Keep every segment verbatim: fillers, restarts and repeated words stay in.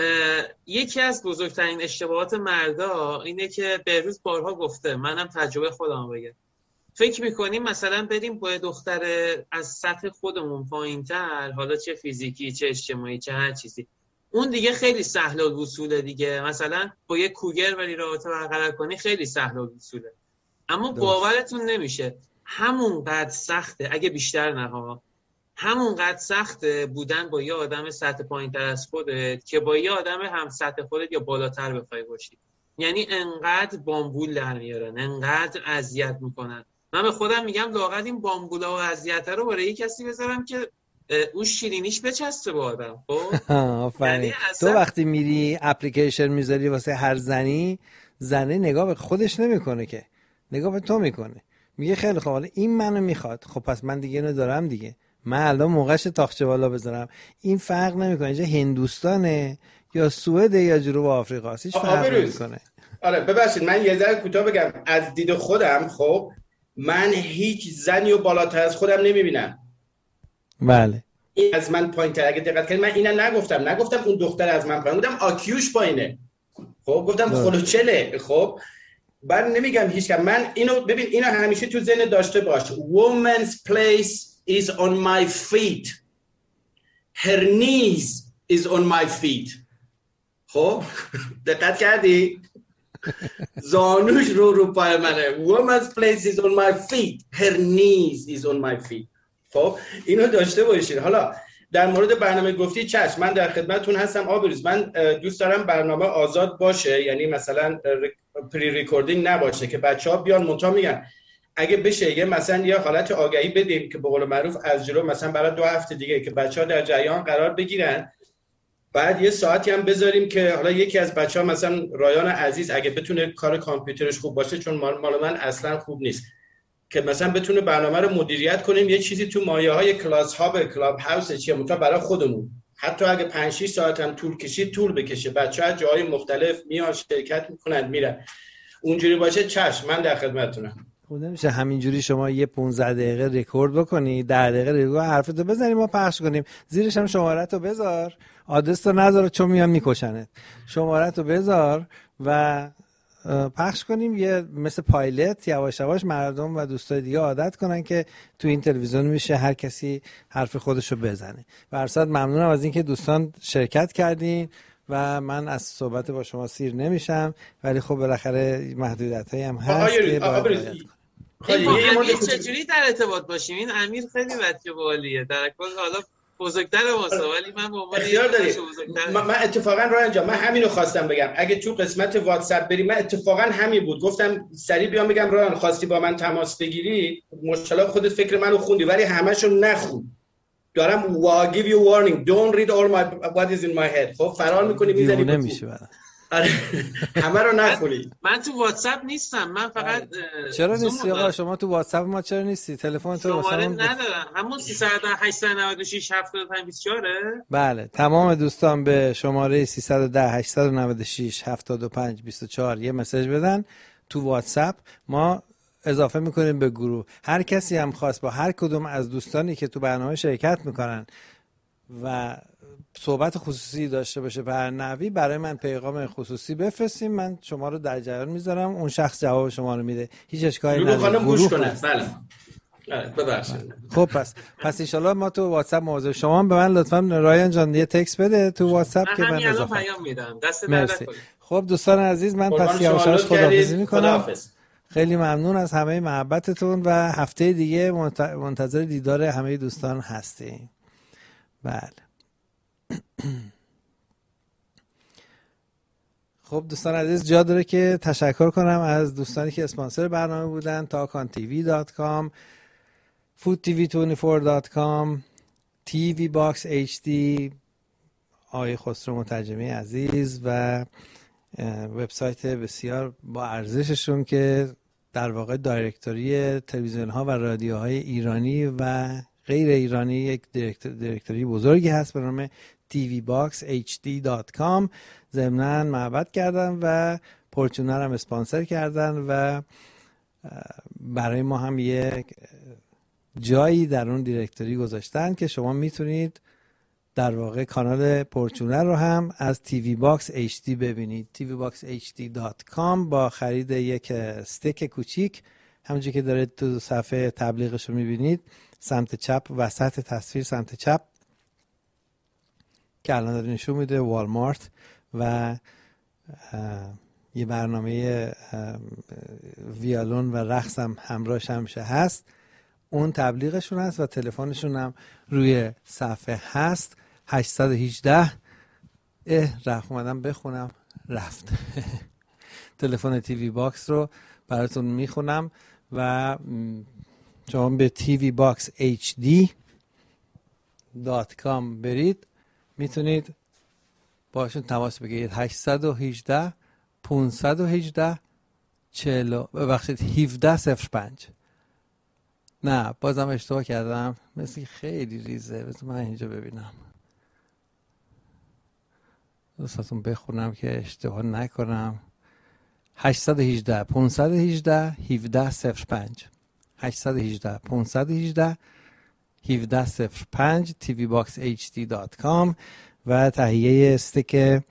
یکی از بزرگترین اشتباهات مردا اینه که بهروز بارها گفته، منم تجربه خودم بگم، فکر میکنیم مثلا بریم با دختر از سطح خودمون پایین‌تر، حالا چه فیزیکی چه اجتماعی چه هر چیزی، اون دیگه خیلی سهل الوصوله دیگه، مثلا با یه کوگر ولی رابطه برقرار کنی خیلی سهل الوصوله. اما باورتون نمیشه همونقدر سخته، اگه بیشتر نه ها، همونقدر سخته بودن با یه آدم سطح پایین‌تر از خودت که با یه آدم هم سطح خودت یا بالاتر بخوای باشی. یعنی انقدر بامبول در میارن، انقدر اذیت میکنن. من به خودم میگم لااقل این بامبولا و اذیت رو برای یه کسی بذارم که اون شیرینیش بچسته با آدم. خب آفرین. تو وقتی میری اپلیکیشن میذاری واسه هر زنی، زنه نگاه به خودش نمیکنه که، نگاه به تو میکنه، میگه خیلی خب حالا این منو میخواد، خب پس من دیگه اینو دارم دیگه، من الان موقعش تاخچه بالا بذارم. این فرق نمیکنه اینجا هندوستانه یا سوئد یا جنوب آفریقا، هیچ فرق نمیکنه. آره ببخشید من یه ذره کوتاه بگم از دید خودم. خب من هیچ زنی رو بالاتر از خودم نمیبینم. بله. این از من پایین‌تر، اگه دقت کنید من اینا نگفتم، نگفتم اون دختر از من پایین، گفتم آکیوش پایینه. خب گفتم خلوچله. خب من نمیگم هیچ کم. من اینو ببین، اینو همیشه تو ذهن داشته باش. Woman's place is on my feet. Her knees is on my feet. خب دقت کردی؟ زانوش رو رو پای منه. Woman's place is on my feet. Her knees is on my feet. خب اینو داشته باشید. حالا در مورد برنامه گفتی چشم، من در خدمتتون هستم آبروز. من دوست دارم برنامه آزاد باشه، یعنی مثلا پری ریکوردینگ نباشه که بچه‌ها بیان منتها میگن اگه بشه یه مثلا یه حالت آگهی بدیم که به قول معروف از جلو مثلا برای دو هفته دیگه که بچه‌ها در جریان قرار بگیرن، بعد یه ساعتی هم بذاریم که حالا یکی از بچه‌ها مثلا رایان عزیز اگه بتونه کار کامپیوترش خوب باشه، چون مال من اصلا خوب نیست، که مثلا بتونه برنامه رو مدیریت کنیم، یه چیزی تو مایه‌های کلاس هاب کلاب هاوس چیه متا برای خودمون، حتی اگه پنج شش ساعت هم طول کشید طول بکشه، بچه‌ها جای مختلف میان شرکت میکنن میرن، اونجوری باشه چشم من در خدمتتونم. خود نمیشه همینجوری شما یه پانزده دقیقه رکورد بکنی، ده دقیقه رکورد حرفتو بزنیم ما پخش کنیم، زیرش هم شماره‌تو بذار، آدرس تو نذار چون میان میکشنت، شماره‌تو بذار و پخش کنیم، یه مثل پایلت یواش یواش مردم و دوستای دیگه عادت کنن که تو این تلویزیون میشه هر کسی حرف خودشو بزنه. و ارشد ممنونم از اینکه دوستان شرکت کردین و من از صحبت با شما سیر نمیشم، ولی خب بالاخره محدودیتایی هم هست که باید خیلی با امیر چجوری در ارتباط باشیم؟ این امیر خیلی بچه بالیه در کل، حالا بزرگتر واسه، ولی من به عنوان یه بزرگتر من, من اتفاقا رایان جان من همین رو خواستم بگم، اگه تو قسمت واتساپ بریم من اتفاقا همین بود، گفتم سریع بیام بگم رایان خواستی با من تماس بگیری، مشکل خودت فکر منو خوندی ولی همه‌شو نخون، دارم وا give you warning don't read all my what is in my head. خب فرار می‌کنی میذاری نمیشه آره همه رو نخونی. من تو واتساپ نیستم، من فقط چرا نیستی آقا؟ شما تو واتساپ ما چرا نیستی؟ تلفن تو واسه من ندارم. همون سیصد و ده هشتصد و نود و شش هفتاد و پنج بیست و چهار. بله تمام دوستان به شماره سیصد و ده هشتصد و نود و شش هفتاد و پنج بیست و چهار یه مسیج بدن تو واتساپ، ما اضافه میکنیم به گروه. هر کسی هم خواست با هر کدوم از دوستانی که تو برنامه شرکت میکنن و صحبت خصوصی داشته باشه به هر نحوی برای من پیغام خصوصی بفرستیم، من شما رو در جریان میذارم، اون شخص جواب شما رو میده، هیچ اشکالی نداره. گروه کنه. بله ببخشید. خب پس پس ان شاءالله ما تو واتساپ مواظب شما. به من لطفا رایان جان یه تکست بده تو واتساپ که من اضافه پیام میدم. دست درد کنید. خب دوستان عزیز من پس یواش یواش خداحافظی میکنم. خیلی ممنون از همه محبتتون و هفته دیگه منتظر دیدار همه دوستان هستیم. بله خب دوستان عزیز جا داره که تشکر کنم از دوستانی که اسپانسر برنامه بودن، تاکان تی وی دات کام، فود تی وی بیست و چهار دات کام، تی وی باکس اچ دی، آقای خسرو مترجمی عزیز و وبسایت بسیار با ارزششون که در واقع دایرکتوری تلویزیون ها و رادیوهای ایرانی و غیر ایرانی یک دایرکتوری بزرگی هست به نام تی وی باکس اچ دی دات کام. ضمناً محبت کردن و پورچونر هم اسپانسر کردن و برای ما هم یک جایی در اون دایرکتوری گذاشتن که شما میتونید در واقع کانال پرچونه رو هم از تیوی باکس اچ دی ببینید. تی وی باکس اچ دی دات کام با خرید یک استیک کوچیک، همونجوری که دارید تو صفحه تبلیغش رو میبینید سمت چپ وسط تصویر سمت چپ که الان داره نشون میده والمارت و یه برنامه ویالون و رقص هم همراهش همیشه هست. اون تبلیغشون هست و تلفنشون هم روی صفحه هست. هشت یک هشت اه رفت اومدم بخونم رفت تلفن تیوی باکس رو براتون میخونم و شما به تی وی باکس اچ دی دات کام برید، میتونید باشون تماس بگیرید. هشت یک هشت پنج یک هشت چهل ببخشید هفده صفر پنج. نه بازم اشتباه کردم، مثل خیلی ریزه. بذار من اینجا ببینم دوستاتون بخونم که اشتباه نکنم. هشت یک هشت پنج یک هشت هفده صفر پنج هشت یک هشت پنج یک هشت هفده صفر پنج تی وی باکس اچ دی دات کام و تهیه استیک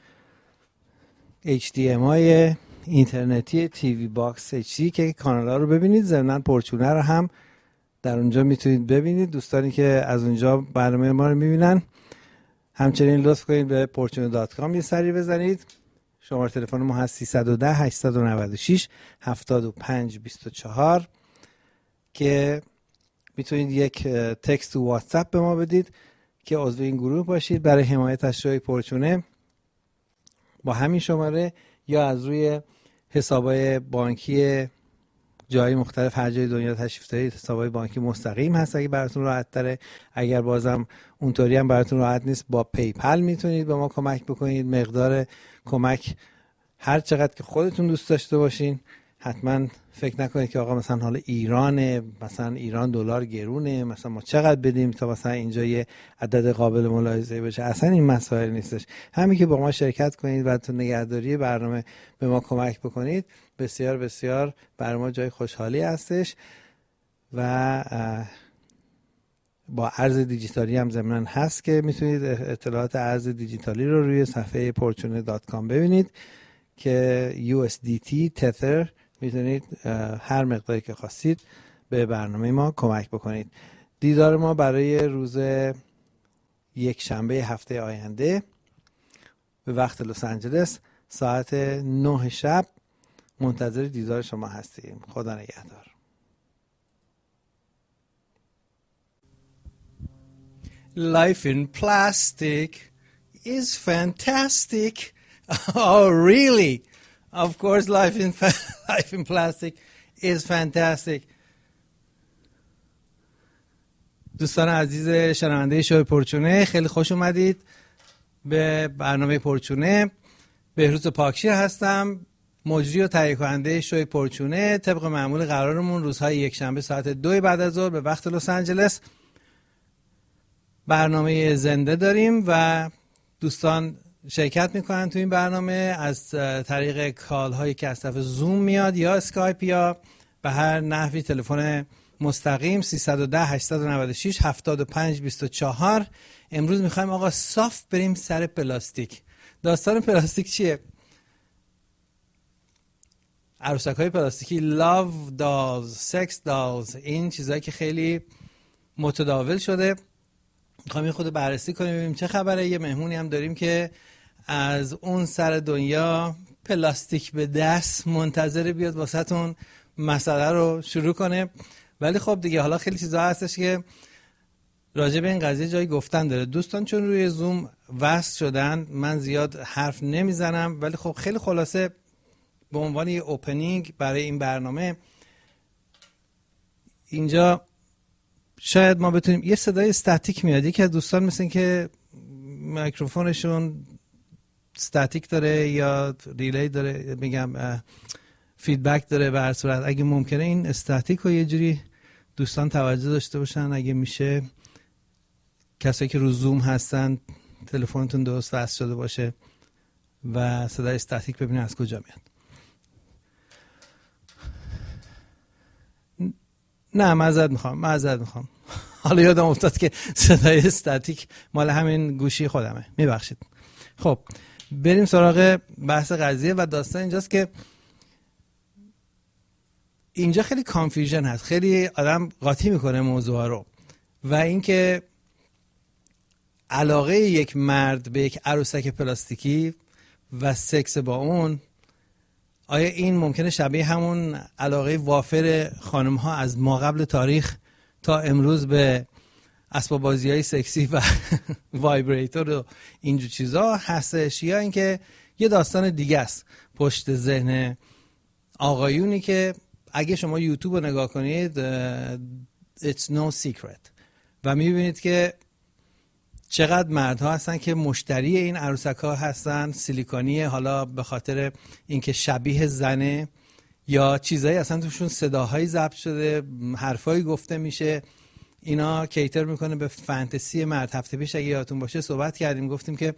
اچ دی ام آی اینترنتی تی وی باکس اچ دی که کانال‌ها رو ببینید. ضمناً پرچونه رو هم در اونجا میتونید ببینید. دوستانی که از اونجا برنامه ما رو میبینن همچنین لطف کنید به پرچونه دات کام یه سری بزنید. شماره تلفن ما هست سیصد و ده هشتصد و نود و شش هفتاد و پنج بیست و چهار که میتونید یک تکست تو واتساپ به ما بدید که عضو این گروه باشید برای حمایت از شوی پرچونه با همین شماره، یا از روی حسابای بانکی جای مختلف هر جای دنیا تشریف دارید حسابای بانکی مستقیم هست اگه براتون راحت تره. اگر بازم اونطوری هم براتون راحت نیست با پیپل میتونید به ما کمک بکنید. مقدار کمک هر چقدر که خودتون دوست داشته باشین. حتما فکر نکنید که آقا مثلا حالا ایرانه، مثلا ایران دلار گرونه، مثلا ما چقدر بدیم تا مثلا اینجا یه عدد قابل ملاحظه بشه. اصلا این مسائل نیستش. همین که با ما شرکت کنید و تو نگهداری برنامه به ما کمک بکنید بسیار بسیار برای ما جای خوشحالی هستش. و با ارز دیجیتالی هم ضمناً هست که میتونید اطلاعات ارز دیجیتالی رو روی صفحه پرچونه دات کام ببینید که یو اس دی تی تتر میتونید هر مقداری که خواستید به برنامه ما کمک بکنید. دیدار ما برای روز یک شنبه هفته آینده به وقت لس آنجلس ساعت نه شب منتظر دیدار شما هستیم. خدا نگهدار. Life in plastic is fantastic. Oh, really? Of course, life in life in plastic is fantastic. دوستان عزیز شنونده شوی پرچونه، خیلی خوش اومدید به برنامه پرچونه. بهروز پاکشیر هستم، مجری و تهیه کننده شوی پرچونه. طبق معمول قرارمون روزهای یک شنبه ساعت دو بعد از ظهر به وقت لس آنجلس برنامه زنده داریم و دوستان شرکت میکنن تو این برنامه از طریق کال هایی که از طرف زوم میاد یا اسکایپ یا به هر نحوی تلفن مستقیم سیصد و ده هشتصد و نود و شش هفتاد و پنج بیست و چهار. امروز میخوایم آقا صاف بریم سر پلاستیک. داستان پلاستیک چیه؟ عروسک های پلاستیکی، لاو دالز، سکس دالز، این چیزایی که خیلی متداول شده. میخوایم خود بررسی کنیم ببینیم چه خبره. یه مهمونی هم داریم که از اون سر دنیا پلاستیک به دست منتظر بیاد واسهتون مسئله رو شروع کنه. ولی خب دیگه حالا خیلی چیزا هستش که راجع به این قضیه جای گفتن داره. دوستان چون روی زوم وصل شدن من زیاد حرف نمیزنم، ولی خب خیلی خلاصه به عنوان یه اوپنینگ برای این برنامه اینجا شاید ما بتونیم. یه صدای استاتیک میاد. یکی از دوستان مثل این که میکروفونشون استاتیک داره یا ریلی داره، میگم فیدبک داره. به هر صورت اگه ممکنه این استاتیک رو یه جوری دوستان توجه داشته باشن، اگه میشه کسایی که رو زوم هستن تلفنتون درست وصل شده باشه و صدای استاتیک ببینه از کجا میاد. نه معذرت میخوام معذرت میخوام حالا یادم افتاد که صدای استاتیک مال همین گوشی خودمه، میبخشید. خب بریم سراغ بحث قضیه و داستان اینجاست که اینجا خیلی کانفیوژن هست، خیلی آدم قاطی میکنه موضوع رو، و اینکه علاقه یک مرد به یک عروسک پلاستیکی و سکس با اون، آیا این ممکنه شبیه همون علاقه وافر خانم ها از ما قبل تاریخ تا امروز به اسباب بازی های سکسی و وایبریتور و اینجور چیزا هستش، یا اینکه یه داستان دیگه است پشت ذهن آقایونی که اگه شما یوتیوب رو نگاه کنید it's no secret و میبینید که چقدر مردها هستن که مشتری این عروسک ها هستن، سیلیکونی، حالا به خاطر اینکه شبیه زنه یا چیزایی اصلا توشون صداهایی ضبط شده، حرفایی گفته میشه، اینا کیتر میکنه به فانتزی مرد. هفته پیش اگه یادتون باشه صحبت کردیم، گفتیم که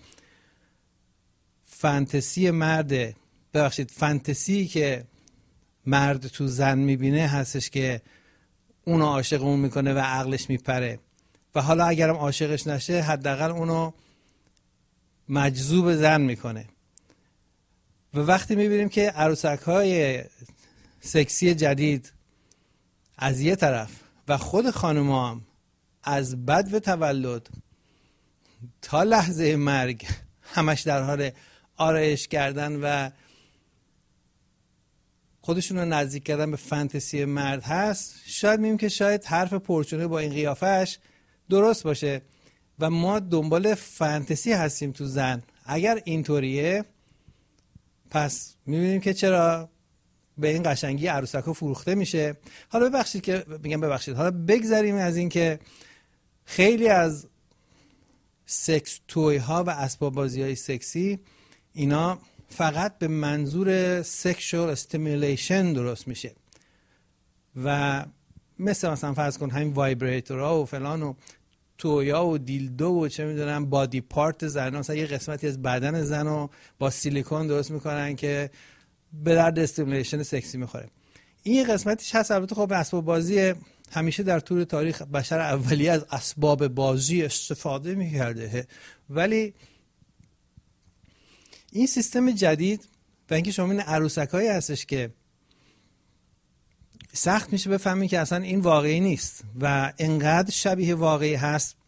فانتزی مرد، ببخشید فانتزی که مرد تو زن میبینه هستش که اونو عاشق اون میکنه و عقلش میپره، و حالا اگرم عاشقش نشه حداقل اونو مجذوب زن میکنه. و وقتی میبینیم که عروسک های سکسی جدید از یه طرف و خود خانوما هم از بدو تولد تا لحظه مرگ همش در حال آرایش کردن و خودشون رو نزدیک کردن به فانتزی مرد هست، شاید میگیم که شاید حرف پرچونه با این قیافش درست باشه و ما دنبال فانتزی هستیم تو زن. اگر اینطوریه پس میبینیم که چرا به این قشنگی عروسک‌ها فروخته میشه. حالا ببخشید که میگم ببخشید حالا بگذریم از این که خیلی از سکس توی ها و اسباب بازی های سکسی اینا فقط به منظور سکشوال استیمولیشن درست میشه و مثل مثلا فرض کن همین وایبریتورها و فلان و تویا و دیلدو و چه میدونم بادی پارت زن، مثلا یه قسمتی از بدن زن رو با سیلیکون درست میکنن که به درد استیمولیشن سکسی میخوره. این یه قسمتیش هست. البته خب اسباب بازی همیشه در طول تاریخ بشر اولیه از اسباب بازی استفاده میکرده، ولی این سیستم جدید و اینکه شما این عروسکایی هستش که سخت میشه بفهمی که اصلا این واقعی نیست و انقدر شبیه واقعی هست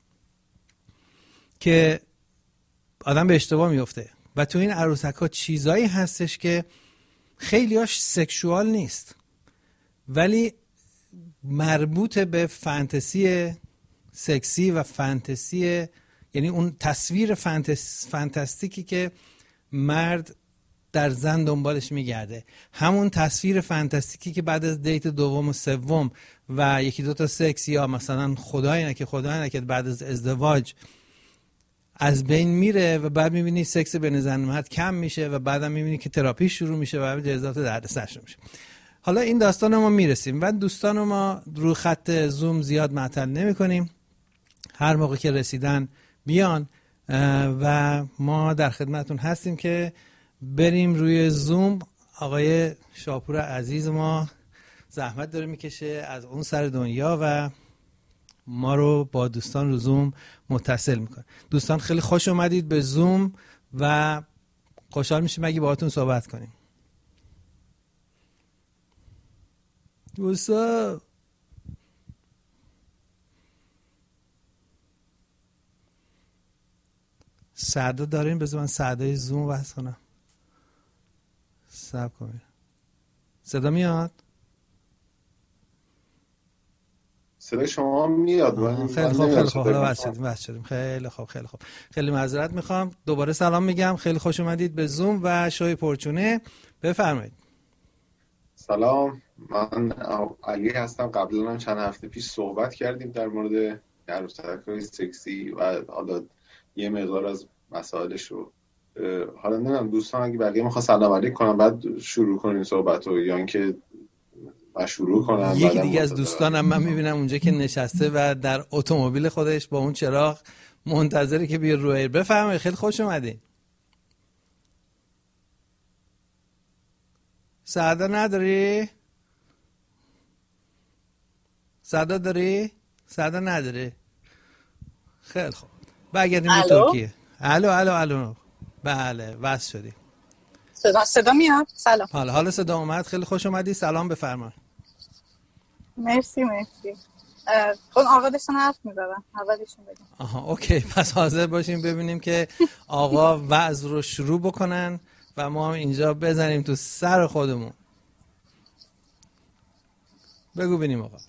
که آدم به اشتباه میفته. و تو این عروسک‌ها چیزایی هستش که خیلیاش سکشوال نیست ولی مربوط به فانتزی سکسی و فانتزی، یعنی اون تصویر فانتز... فانتاستیکی که مرد در زن دنبالش میگرده، همون تصویر فانتاستیکی که بعد از دیت دوم و سوم و یکی دوتا سکس یا مثلا خدای نکه خدای نکه بعد از ازدواج از بین میره و بعد میبینی سکس بین زن و مرد کم میشه و بعدم میبینی که تراپی شروع میشه و جزئیات دردسر شروع میشه. حالا این داستان ما میرسیم و دوستان ما رو خط زوم زیاد معطل نمی کنیم، هر موقع که رسیدن بیان و ما در خدمتون هستیم که بریم روی زوم. آقای شاپور عزیز ما زحمت داره میکشه از اون سر دنیا و ما رو با دوستان رو زوم متصل میکنه. دوستان خیلی خوش اومدید به زوم و خوشحال میشیم اگه باهاتون صحبت کنیم. دوستا سعدا داریم، بذار من سعدای زوم بحث کنم. صبر کنید. صدا میاد؟ صدای شما میاد. خیلی خوب خیلی خوب حالا بحث شدیم بحث شدیم خیلی خوب خیلی خوب خیلی معذرت میخوام. دوباره سلام میگم، خیلی خوش اومدید به زوم و شوی پرچونه. بفرمایید. سلام، من علی هستم. قبلا هم چند هفته پیش صحبت کردیم در مورد عروسک‌های سکسی و حالا یه مقدار از مسائلش رو. حالا نمیدونم دوستان اگه بقیه میخواد سلام علیک کنم بعد شروع کنیم صحبت رو یا اینکه من شروع کنم. یکی دیگه از دوستانم من میبینم اونجا که نشسته و در اتومبیل خودش با اون چراغ منتظره که بیر رو ایر. بفرمایید، خیلی خوش اومدین. سعدا نداری؟ سعدا داری؟ صدا نداره. خیلی خوب برگردیم به ترکیه. الو الو الو بله وصل شدی. صدا صدا میاد. سلام. حالا حالا صدا اومد. خیلی خوش اومدی. سلام بفرما. مرسی مرسی. اون آقا داشتن حرف می‌زدن. اولشون بگم. آها اوکی، پس حاضر باشیم ببینیم که آقا وعظ رو شروع بکنن و ما هم اینجا بزنیم تو سر خودمون. بگو ببینیم آقا.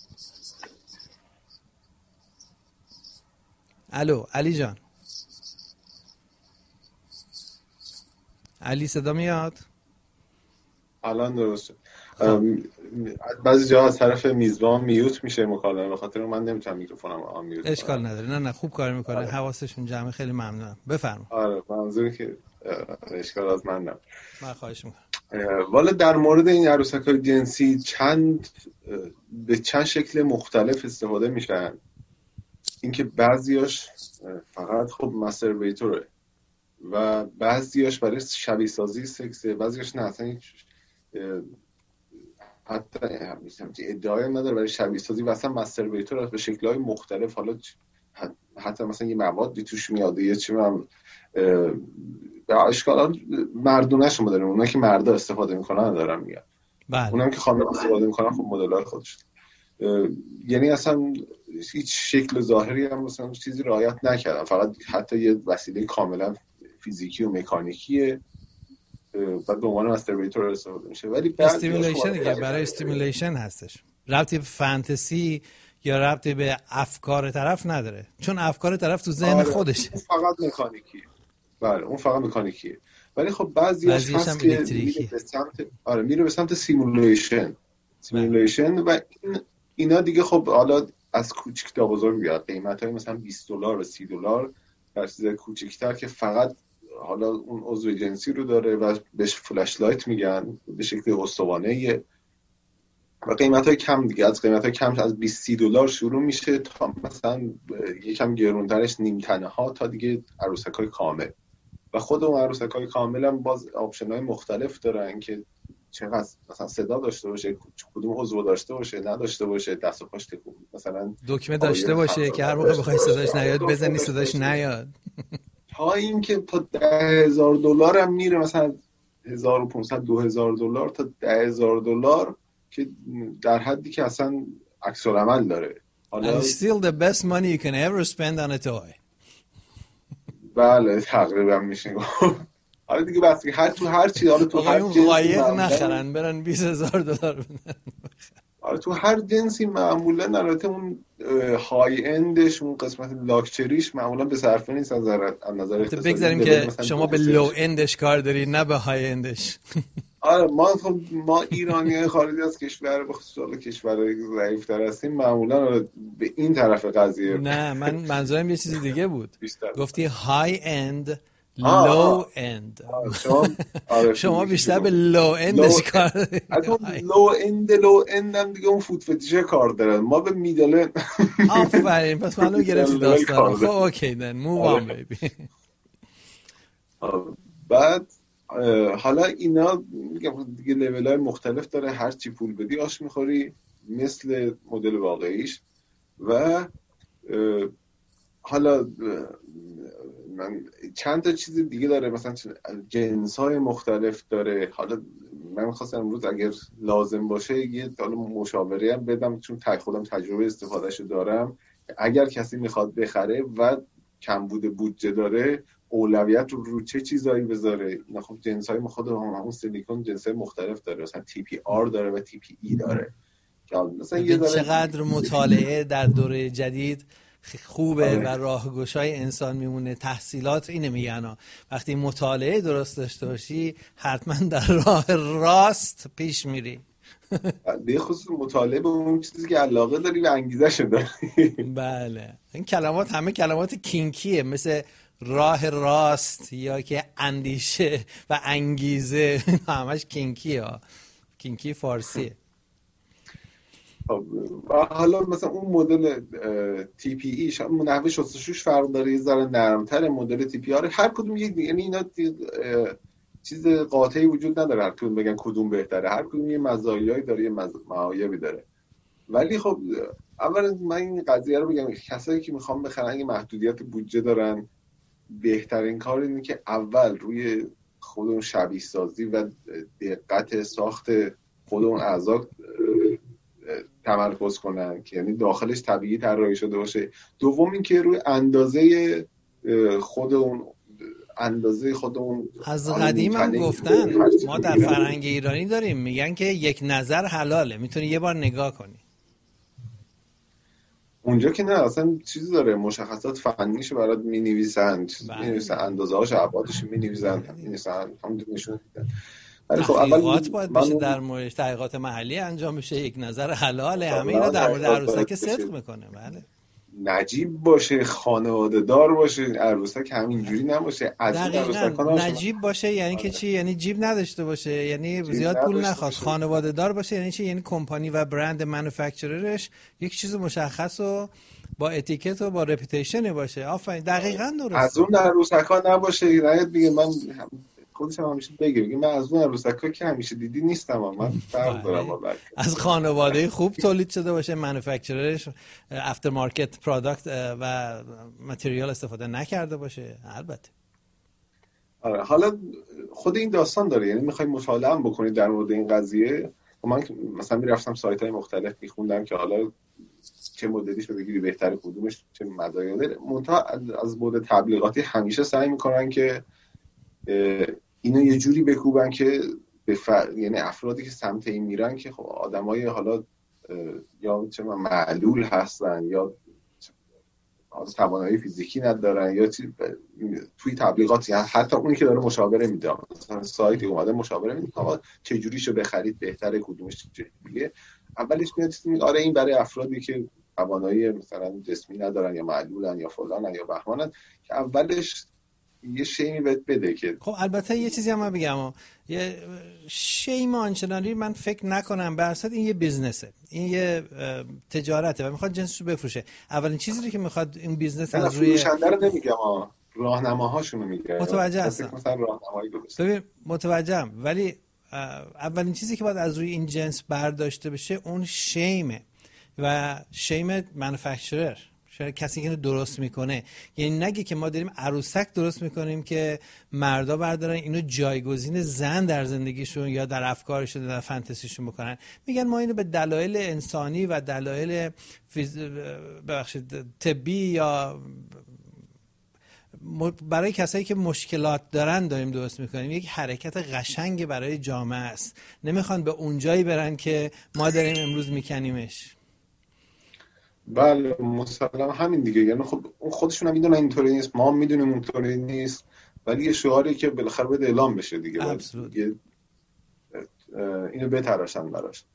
الو علی جان. علی صدا میاد؟ الان درسته. بعضی جا از طرف میزبان میوت میشه مکالمه، به خاطر من نمیتونم میکروفونم آن میوت. اشکال نداره. نه نه خوب کار میکنه. آره. حواسشون جمعه. خیلی ممنونم. بفرما. آره منظوری که اشکال از من نم. من خواهش میکنم. والا در مورد این عروسک‌های جنسی چند به چند شکل مختلف استفاده میشن. اینکه بعضیاش فقط خب ماستربیتوره و بعضیاش برای شبیه سازی سکسه، بعضیاش نه اصلا حتی ادعای نداره برای شبیه سازی و اصلا ماستربیتور به شکل‌های مختلف. حالا حتی مثلا یه موادی توش میاد یه چی من به اشکالات مردونه‌ش ما داریم، اونایی که مردا استفاده میکنن دارم میگم. بله. اونایی که خانم استفاده میکنن خب مدل‌های خودش. یعنی اصلا هیچ شکل ظاهری هم مثلا چیزی رعایت نکردن، فقط حتی یه وسیله کاملا فیزیکی و مکانیکیه بعد به عنوان ماستربیتور استفاده میشه. ولی استیمولیشن دیگه برای استیمولیشن هستش، ربطی به فانتزی یا ربطی به افکار طرف نداره، چون افکار طرف تو ذهن آره خودشه. اون فقط مکانیکیه. بله اون فقط مکانیکیه. ولی خب بعضیاش هست که میره به سمت آره میره به سمت سیمولیشن سیمولیشن و این اینا دیگه خب حالا از کوچیک تا بزرگ بیاد. قیمتای مثلا بیست دلار و سی دلار در چیز کوچیک‌تر که فقط حالا اون عضو جنسی رو داره و بهش فلش لایت میگن به شکل استوانه و قیمتای کم دیگه از قیمتای کم از بیست دلار شروع میشه تا مثلا یکم گرونترش نیم تنه ها تا دیگه عروسک‌های کامل. و خود اون عروسک‌های کامل هم باز آپشن‌های مختلف دارن که چقدر مثلا صدا داشته باشه، کدوم عضو داشته باشه، نداشته باشه، دست و پاش تکون مثلا دکمه داشته باشه که هر موقع بخوای صداش نیاد بزنی صداش نیاد. تا اینکه تا ده هزار دلار هم میره، مثلا هزار و پانصد دو هزار دلار تا ده هزار دلار که در حدی که اصلا عکس العمل داره. حالا And still the best money you can ever spend on a toy. بله تقریبا میشه. حالا دیگه بس هر تو هر چی حالا تو هر جنسی قایق نخرن برن بیست هزار دلار بدن. حالا تو هر جنسی معمولا البته اون های اندش اون قسمت لاکچریش معمولا به صرفه نیست از نظر اقتصادی. بگذاریم که شما به لو اندش کار داری نه به های اندش. آره ما خب ما ایرانی خارجی از کشور به خصوص کشورهای ضعیف‌تر هستیم معمولا به این طرف قضیه. نه من منظورم یه چیز دیگه بود. گفتی های اند لو اند. شما آره شما بیشتر به لو اندش کار دارید. لو اند لو اند هم دیگه اون فوت فتیشه کار دارن. ما به میدل آفرین پس معلوم گرفتی داستان. خب اوکی دن موو آن بیبی. بعد حالا اینا دیگه لیول‌های مختلف داره، هر چی پول بدی آش میخوری مثل مدل واقعیش. و حالا من چند تا چیز دیگه داره، مثلا جنس‌های مختلف داره. حالا من خواستم امروز اگر لازم باشه یه حالا مشاوره هم بدم، چون تای خودم تجربه استفادهشو دارم. اگر کسی میخواد بخره و کمبود بودجه داره اولویت رو رو چه چیزایی بذاره. نه خب جنس‌های خود همون سیلیکون جنس‌های مختلف داره، مثلا تی پی آر داره و تی پی ای داره. مثلا یه چقدر مطالعه در دوره جدید خوبه و راهگشای انسان میمونه. تحصیلات اینه میگن وقتی مطالعه درست داشته باشی حتما در راه راست پیش میری. به خصوص مطالعه به اون چیزی که علاقه داری و انگیزه داری. بله این کلمات همه کلمات کینکیه، مثل راه راست یا که اندیشه و انگیزه همش کینکیه، کینکی فارسیه. و حالا مثلا اون مدل تی پی ای نحوه شستشوش فرق داره، یه ذره نرمتر. مدل تی پی آر هر کدوم یک، یعنی اینا چیز قاطعی وجود نداره هر کدوم بگن کدوم بهتره، هر کدوم یه مزایایی داره یه معایبی داره. ولی خب اولا من این قضیه رو بگم، کسایی که میخوام بخرن اگه محدودیت بودجه دارن، بهترین کار اینه که اول روی خود اون شبیه سازی و دقت ساخت خود اون اعضا تمرکز کنن که یعنی داخلش طبیعی طراحی شده باشه. دوم این که روی اندازه خود اون اندازه خود اون از قدیم هم گفتن ما در فرهنگ ایرانی داریم میگن که یک نظر حلاله، میتونی یه بار نگاه کنی. اونجا که نه، اصلا چیزی داره، مشخصات فنیشو برات می‌نویسن، می‌نویسن اندازه‌هاش، ابعادش می‌نویسن، می‌نویسن همون نشون میدن. ولی خب تحقیقات باید بشه در مورد تحقیقات محلی انجام بشه، یک نظر حلاله، همه اینا در مورد عروسک صدق میکنه. بله نجیب باشه، خانواده دار باشه، عروسک همینجوری نباشه. از این عروسکان نجیب باشه یعنی که چی؟ یعنی جیب نداشته باشه، یعنی زیاد پول نخواست. خانواده دار باشه یعنی چی؟ یعنی کمپانی و برند منوفکچررش یک چیز مشخص و با اتیکت و با رپیتیشن باشه. آفرین، دقیقاً درسته. از اون عروسکا نباشه. نه دیگه من خودش هم همیشه بگه بگه من از اون عروسکا که همیشه دیدی نیستم، من فرق دارم با بقیه. از خانواده خوب تولید شده باشه، منوفکچررش افتر مارکت پروداکت و متریال استفاده نکرده باشه. البته آره، حالا خود این داستان داره، یعنی میخوای مطالعه هم بکنید در مورد این قضیه. من مثلا میرفتم سایت های مختلف میخوندم که حالا چه مدلیش رو بگیری بهتره، کدومش چه مزایا داره. منتها از بود تبلیغاتی همیشه سعی میکنن که اینو یه جوری بکوبن که بف... یعنی افرادی که سمت این میرن که خب آدمای حالا یا چه معلول هستن یا توانایی فیزیکی ندارن یا چی ب... توی تبلیغات، یعنی حتی اونی که داره مشاوره میده، مثلا سایتی اومده مشاوره میده آقا چه جوریشو بخرید بهتره، کدومش چیه. اولش میاد میگه آره این برای افرادی که توانایی مثلا جسمی ندارن یا معلولن یا فلانن یا بهمانن، که اولش یه شیمی بهت بده که خب البته یه چیزی هم من بگم، یه شیم آنچنانی من فکر نکنم، به اصل این یه بیزنسه، این یه تجارته و میخواد جنسشو بفروشه. اولین چیزی که میخواد این بیزنس از روی فروشنده رو نمیگم، راهنماهاشونو میگم. متوجه هستم، مثلا راهنمایی درست ببین متوجهم، ولی اولین چیزی که باید از روی این جنس برداشته بشه اون شیمه و شیم مانیفکتچرر، کسی که اینو درست میکنه. یعنی نگه که ما داریم عروسک درست میکنیم که مردا بردارن اینو جایگزین زن در زندگیشون یا در افکارشون در فانتزیشون بکنن. میگن ما اینو به دلایل انسانی و دلایل فیز... ببخشید طبی یا برای کسایی که مشکلات دارن داریم درست میکنیم. یک حرکت قشنگ برای جامعه است، نمیخوان به اونجایی برن که ما داریم امروز میکنیمش. بله مسلم همین دیگه، یعنی خب اون خودشون هم میدونن اینطوری نیست، ما هم میدونیم اونطوری نیست، ولی یه شعاری که بالاخره باید اعلام بشه دیگه، باید اینو بتراشن براش.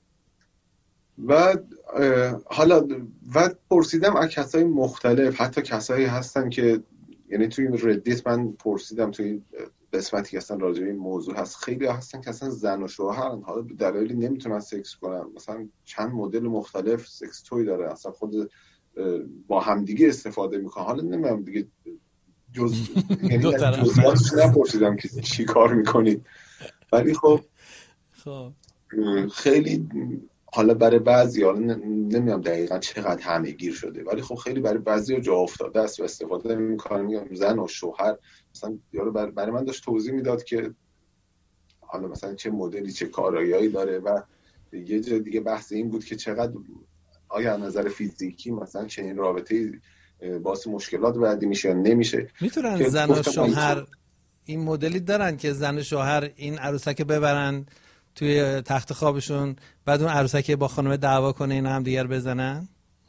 و حالا و پرسیدم از کسای مختلف، حتی کسایی هستن که یعنی توی ردیت من پرسیدم توی قسمتی که اصلا راجع به این موضوع هست، خیلی هستن که اصلا زن و شوهرن، حالا به دلایلی نمیتونن سکس کنن، مثلا چند مدل مختلف سکس توی داره، اصلا خود با همدیگه استفاده میکنن. حالا نمیدونم دیگه جز یعنی جزئیاتش نپرسیدم که چی کار میکنید، ولی خب خب خیلی حالا برای بعضی حالا نمیدونم دقیقاً چقدر همه گیر شده، ولی خب خیلی برای بعضی جا افتاده است و استفاده میکنن. میگم زن و شوهر، مثلا یارو برای من داشت توضیح میداد که حالا مثلا چه مدلی چه کارایی داره و یه جا دیگه بحث این بود که چقدر آیا از نظر فیزیکی مثلا چنین رابطه باعث مشکلات بعدی میشه یا نمیشه. میتونن زن و شوهر این مدلی دارن که زن و شوهر این عروسک ببرن توی تخت خوابشون، بعد اون عروسک با خانم دعوا کنه اینا هم دیگر بزنن؟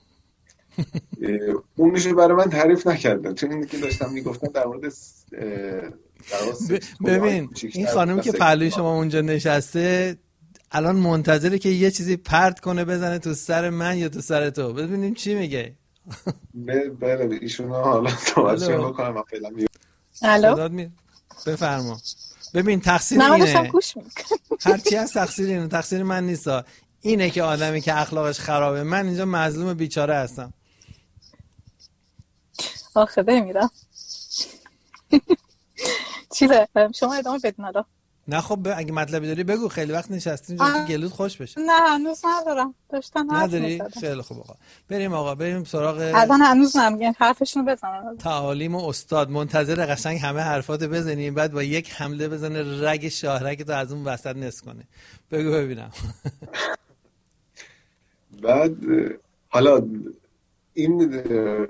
اون میشه برای من تعریف نکردن، چون اینی که داشتم میگفتم در مورد ببین این خانمی که پهلوی شما اونجا نشسته الان منتظره که یه چیزی پرت کنه بزنه تو سر من یا تو سر تو، ببینیم چی میگه. بله ایشون حالا توجه بکنم. من فعلا الو بفرما. ببین تقصیر اینه، هرچی از تقصیر اینه، تقصیر من نیستا، اینه که آدمی که اخلاقش خرابه. من اینجا مظلوم بیچاره هستم. آخه بمیرم. چیزه شما ادامه بدین. حالا نه خب اگه مطلبی داری بگو، خیلی وقت نشستین جون که گلوت خوش بشه. نه هنوز ندارم، داشتم حرف نداری؟ خیلی خوب آقا بریم آقا بریم سراغ الان هنوز نمیگن حرفشونو بزنم. تعالیم و استاد منتظر قشنگ همه حرفاتو بزنیم بعد با یک حمله بزنه رگ شاهرگ تو از اون وسط نس کنه. بگو ببینم. بعد حالا این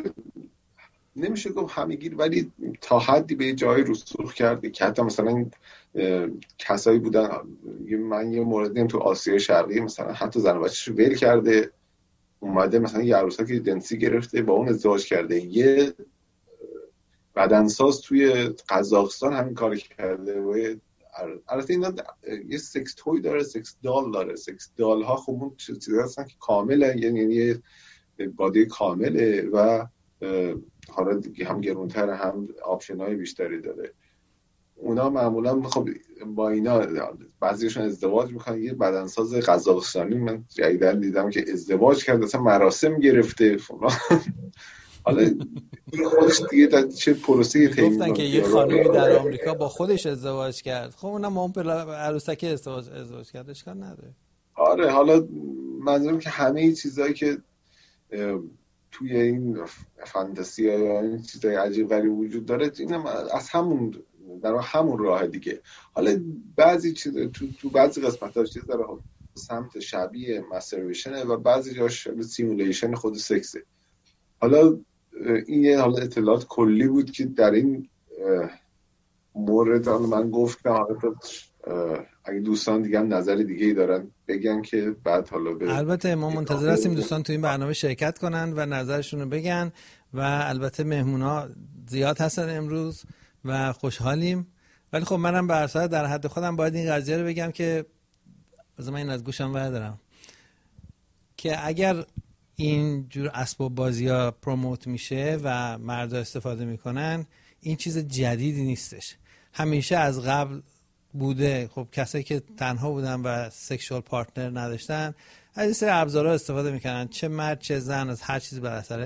نمیشه گفت همه‌گیر ولی تا حدی به جای رسوخ کرده که حتی مثلا کسایی بودن، من یه مورد دیدم تو آسیای شرقی مثلا حتی زن و بچه‌شو ول کرده اومده مثلا یه عروسکی جنسی گرفته با اون ازدواج کرده. یه بدنساز توی قزاقستان همین کار کرده و البته اینا یه سکس توی داره، سکس دال داره. سکس دال ها خب اون چیزی هستن که کامله، یعنی یه بادی کامله و حالا دیگه هم گرونتر هم آپشن های بیشتری داره. اونا معمولا خب با اینا بعضیشون ازدواج میکنن. یه بدنساز قزاقستانی من جدیدن دیدم که ازدواج کرد، اصلا مراسم گرفته فلان. حالا خودش دیگه چه پروسه‌ای طی می‌کنه. گفتن که یه خانمی در آمریکا با خودش ازدواج کرد. خب اونم اون عروسک ازدواج ازدواج کرد، اشکال نداره. آره حالا منظورم که همه چیزایی که توی این فانتزی یا این چیزای عجیب غریب وجود داره اینم از همون در همون راه دیگه. حالا بعضی چیز تو تو بعضی قسمت‌ها چیز داره سمت شبیه ماستربیشن و بعضی جاش سیمولیشن خود سکسه. حالا این یه حالا اطلاعات کلی بود که در این مورد من گفتم. حالا اگه دوستان دیگه هم نظر دیگه ای دارن بگن که بعد حالا به البته ما منتظر هستیم دوستان تو این برنامه شرکت کنن و نظرشون رو بگن و البته مهمونا زیاد هستن امروز و خوشحالیم. ولی خب منم به هر در حد خودم باید این قضیه رو بگم که بذار من این از گوشم بردارم که اگر این جور اسباب بازی‌ها پروموت میشه و مردا استفاده میکنن این چیز جدیدی نیستش، همیشه از قبل بوده. خب کسایی که تنها بودن و سکشوال پارتنر نداشتن از این سری ابزارها استفاده میکنن، چه مرد چه زن، از هر چیز بر اثر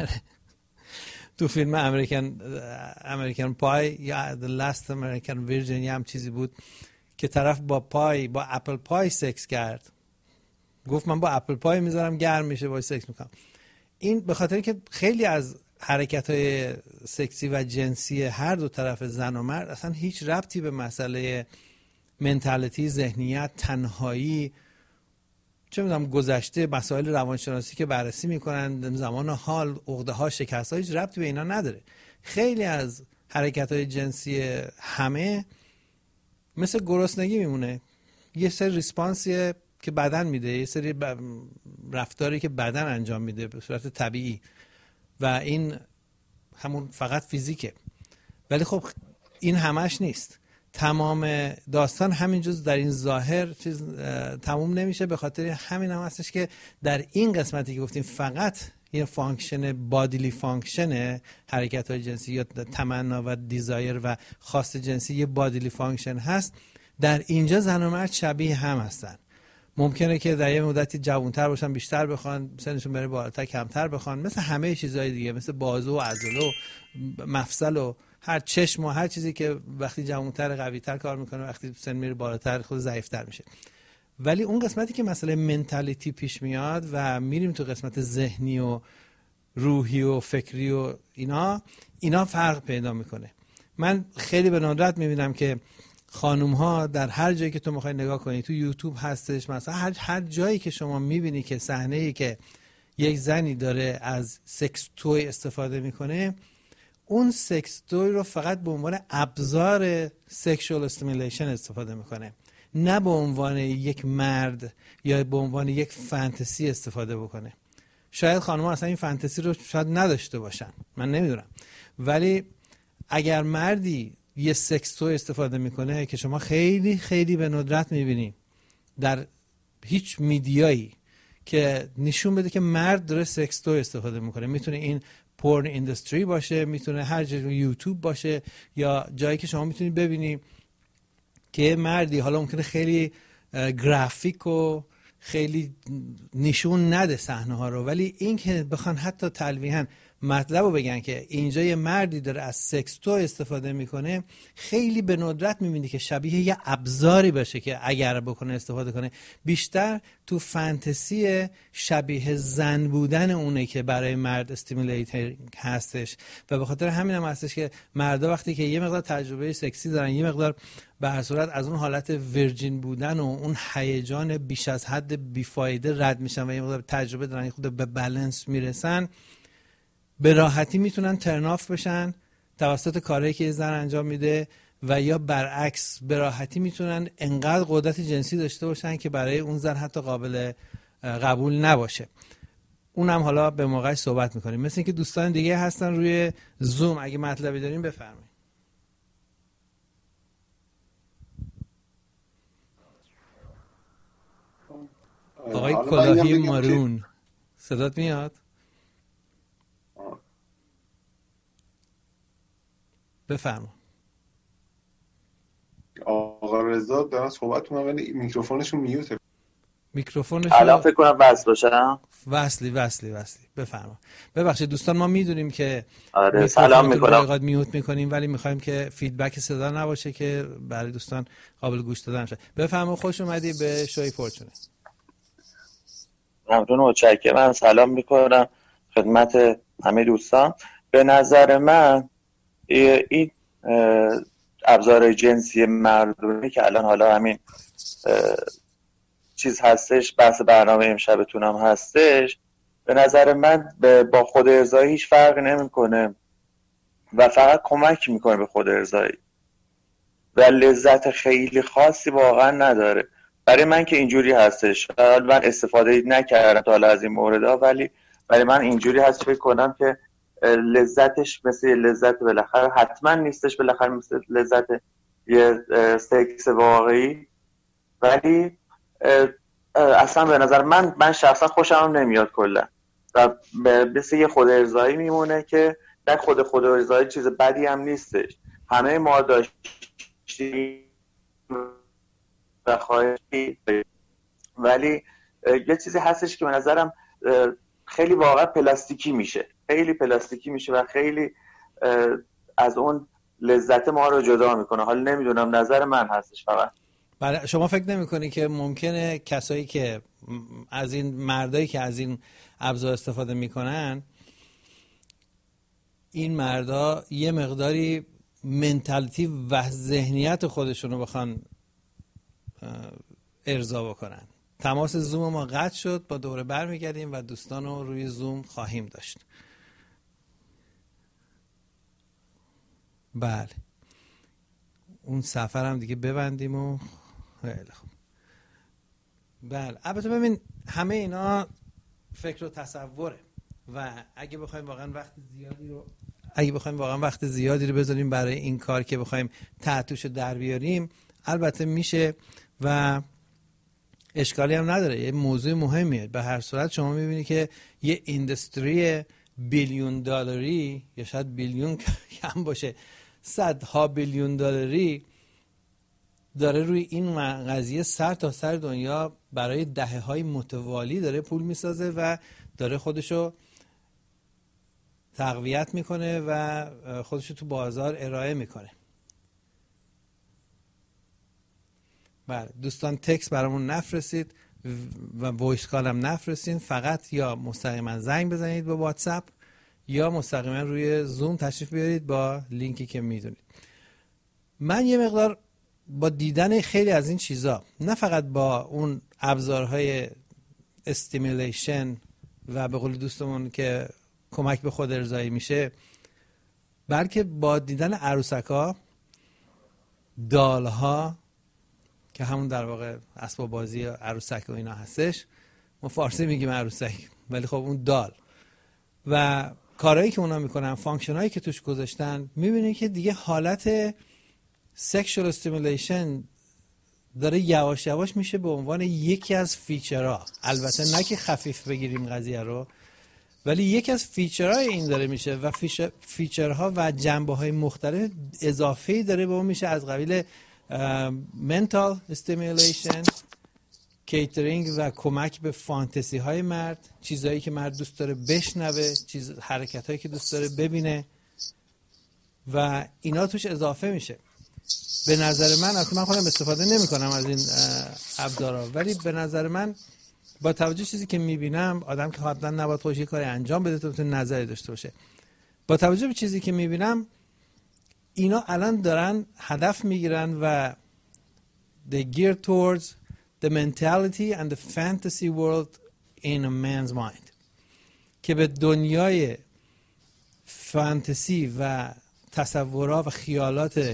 تو فیلم امریکن امریکن پای یا The Last American Virgin یا هم چیزی بود که طرف با پای با اپل پای سکس کرد، گفت من با اپل پای میذارم گرم میشه باهاش سکس میکنم. این به خاطر که خیلی از حرکت‌های سکسی و جنسی هر دو طرف زن و مرد اصلا هیچ ربطی به مسئله منتالیتی، ذهنیت، تنهایی، چه میدونم گذشته، مسائل روانشناسی که بررسی میکنن، زمان حال، عقده‌ها، شکست‌ها هیچ ربطی به اینا نداره. خیلی از حرکت‌های جنسی همه مثل گرسنگی میمونه، یه سری ریسپانسیه که بدن میده، یه سری رفتاری که بدن انجام میده به صورت طبیعی و این همون فقط فیزیکه. ولی خب این همش نیست، تمام داستان همینجوز در این ظاهر چیز تموم نمیشه. به خاطر همین هم هستش که در این قسمتی که گفتیم فقط یه فانکشن بادیلی فانکشن حرکت های جنسی یا تمنا و دیزایر و خواست جنسی یه بادیلی فانکشن هست، در اینجا زن و مرد شبیه هم هستن. ممکنه که در یه مدتی جوانتر باشن، بیشتر بخوان، سنشون بره بالاتر کمتر بخوان، مثل همه چیزهای دیگه، مثل بازو و عضله و مفصل و هر چشم و هر چیزی که وقتی جوانتر قوی‌تر کار میکنه، وقتی سن میره بالاتر خود ضعیف‌تر میشه. ولی اون قسمتی که مسئله منتالیتی پیش میاد و میریم تو قسمت ذهنی و روحی و فکری و اینا اینا فرق پیدا میکنه. من خیلی به ندرت میبینم که خانوم ها در هر جایی که تو میخوای نگاه کنی، تو یوتیوب هستش مثلا، هر هر جایی که شما میبینی که صحنه‌ای که یک زنی داره از سکس توی استفاده میکنه، اون سکس توی رو فقط به عنوان ابزار سکشوال استیمولیشن استفاده میکنه، نه به عنوان یک مرد یا به عنوان یک فانتزی استفاده بکنه. شاید خانم‌ها اصلا این فانتزی رو شاید نداشته باشن، من نمیدونم، ولی اگر مردی یه سکس توی استفاده میکنه که شما خیلی خیلی به ندرت میبینی در هیچ میدیایی که نشون بده که مرد داره سکس توی استفاده میکنه، میتونه این پورن اینداستری باشه، میتونه هر جای یوتیوب باشه یا جایی که شما میتونید ببینی که مردی حالا ممکنه خیلی گرافیک و خیلی نشون نده صحنه ها رو، ولی این که بخوان حتی تلویحاً مطلب رو بگن که اینجا یه مردی داره از سکس تو استفاده میکنه، خیلی به ندرت میبینی که شبیه یه ابزاری باشه که اگر بکنه استفاده کنه. بیشتر تو فانتزی شبیه زن بودن اونه که برای مرد استیمولیتر هستش و به خاطر همین هم هستش که مردا وقتی که یه مقدار تجربه سکسی دارن، یه مقدار به هر صورت از اون حالت ورجین بودن و اون هیجان بیش از حد بیفایده رد میشن و یه مقدار تجربه دارن، یه خود به بالانس میرسن، به راحتی میتونن ترناف بشن توسط کارهایی که زن انجام میده و یا برعکس به راحتی میتونن انقدر قدرت جنسی داشته باشن که برای اون زن حتی قابل قبول نباشه. اونم حالا به موقعش صحبت میکنیم. مثل اینکه دوستان دیگه هستن روی زوم، اگه مطلبی دارین بفرمایید. آقای کلاهی مارون صدات میاد؟ بفرما. آقا رضا دارن صحبت میکنن ولی میکروفونشون میوته. میکروفونش الان فکر کنم وصل باشم. وصلی وصلی وصلی بفرما. ببخشید دوستان، ما میدونیم که آره سلام میکنم، میوت میکنیم ولی میخوایم که فیدبک صدا نباشه که برای دوستان قابل گوش دادن شه. بفرما. خوش اومدی به شوی فورچونه. ممنون و متشکرم. من سلام میکنم خدمت همه دوستان. به نظر من این ابزار جنسی مردونه که الان حالا همین چیز هستش، بحث برنامه امشبتون هم هستش، به نظر من با خود ارضایی هیچ فرق نمیکنه و فقط کمک میکنه به خود ارضایی و لذت خیلی خاصی واقعا نداره. برای من که اینجوری هستش، من استفاده نکردم تا حالا از این موردها، ولی برای من اینجوری هست فکر کنم که لذتش مثل لذت بالاخره حتما نیستش، بالاخره مثل لذت یه سکس واقعی، ولی اصلا به نظر من من شخصا خوشم نمیاد کلا و مثل یه خود ارضایی میمونه که نه خود خود ارضایی چیز بدی هم نیستش، همه ما داشتیم و خواهشی، ولی یه چیزی هستش که به نظرم خیلی واقعا پلاستیکی میشه، خیلی پلاستیکی میشه و خیلی از اون لذت ما رو جدا میکنه. حالا نمیدونم، نظر من هستش فقط. بله، شما فکر نمیکنی که ممکنه کسایی که از این مردایی که از این ابزار استفاده میکنن، این مردا یه مقداری منتالیتی و ذهنیت خودشون رو بخوان ارضا بکنن؟ تماس زوم ما قطع شد، با دوره برمیگردیم و دوستان رو روی زوم خواهیم داشت. بله، اون سفر هم دیگه ببندیم و خیلی خوب. بله، البته ببین همه اینا فکر و تصوره و اگه بخوایم واقعا وقت زیادی رو اگه بخوایم واقعا وقت زیادی رو بذاریم برای این کار که بخوایم تحتوش در بیاریم، البته میشه و اشکالی هم نداره. یه موضوع مهمیه. به هر صورت شما میبینی که یه ایندستری بیلیون دلاری یا شاید بیلیون کم باشه، صدها بیلیون دلاری داره روی این قضیه سر تا سر دنیا برای دهه‌های متوالی داره پول میسازه و داره خودشو تقویت میکنه و خودشو تو بازار ارائه میکنه. بله دوستان، تکست برامون نفرستید و وایس کال هم نفرستید، فقط یا مستقیما زنگ بزنید با واتساپ یا مستقیما روی زوم تشریف بیارید با لینکی که میدونید. من یه مقدار با دیدن خیلی از این چیزا، نه فقط با اون ابزارهای استیمولیشن و به قول دوستمون که کمک به خود ارضایی میشه، بلکه با دیدن عروسکا، دالها که همون در واقع اسباب بازی عروسک و اینا هستش، ما فارسی میگیم عروسک ولی خب اون دال، و کارهایی که اونا میکنن، فانکشنایی که توش گذاشتن، میبینید که دیگه حالت سکشوال استیمولیشن داره یواش یواش میشه به عنوان یکی از فیچرها. البته نه که خفیف بگیریم قضیه رو، ولی یکی از فیچرهای این داره میشه و فیچر فیچرها و جنبه‌های مختلف اضافه‌ای داره به اون میشه، از قبیل منتال استیمولیشن کیترینگ و کمک به فانتزی های مرد، چیزهایی که مرد دوست داره بشنوه، چیز حرکت هایی که دوست داره ببینه و اینا توش اضافه میشه. به نظر من، اصلا من خودم استفاده نمی کنم از این ابزارها، ولی به نظر من با توجه چیزی که میبینم، آدم که حتما نباید خودش کاری انجام بده تا بتونه نظری داشته باشه، با توجه به چیزی که میبینم اینا الان دارن هدف میگیرن و they gear towards the mentality and the fantasy world in a man's mind، که به دنیای فانتزی و تصورات و خیالات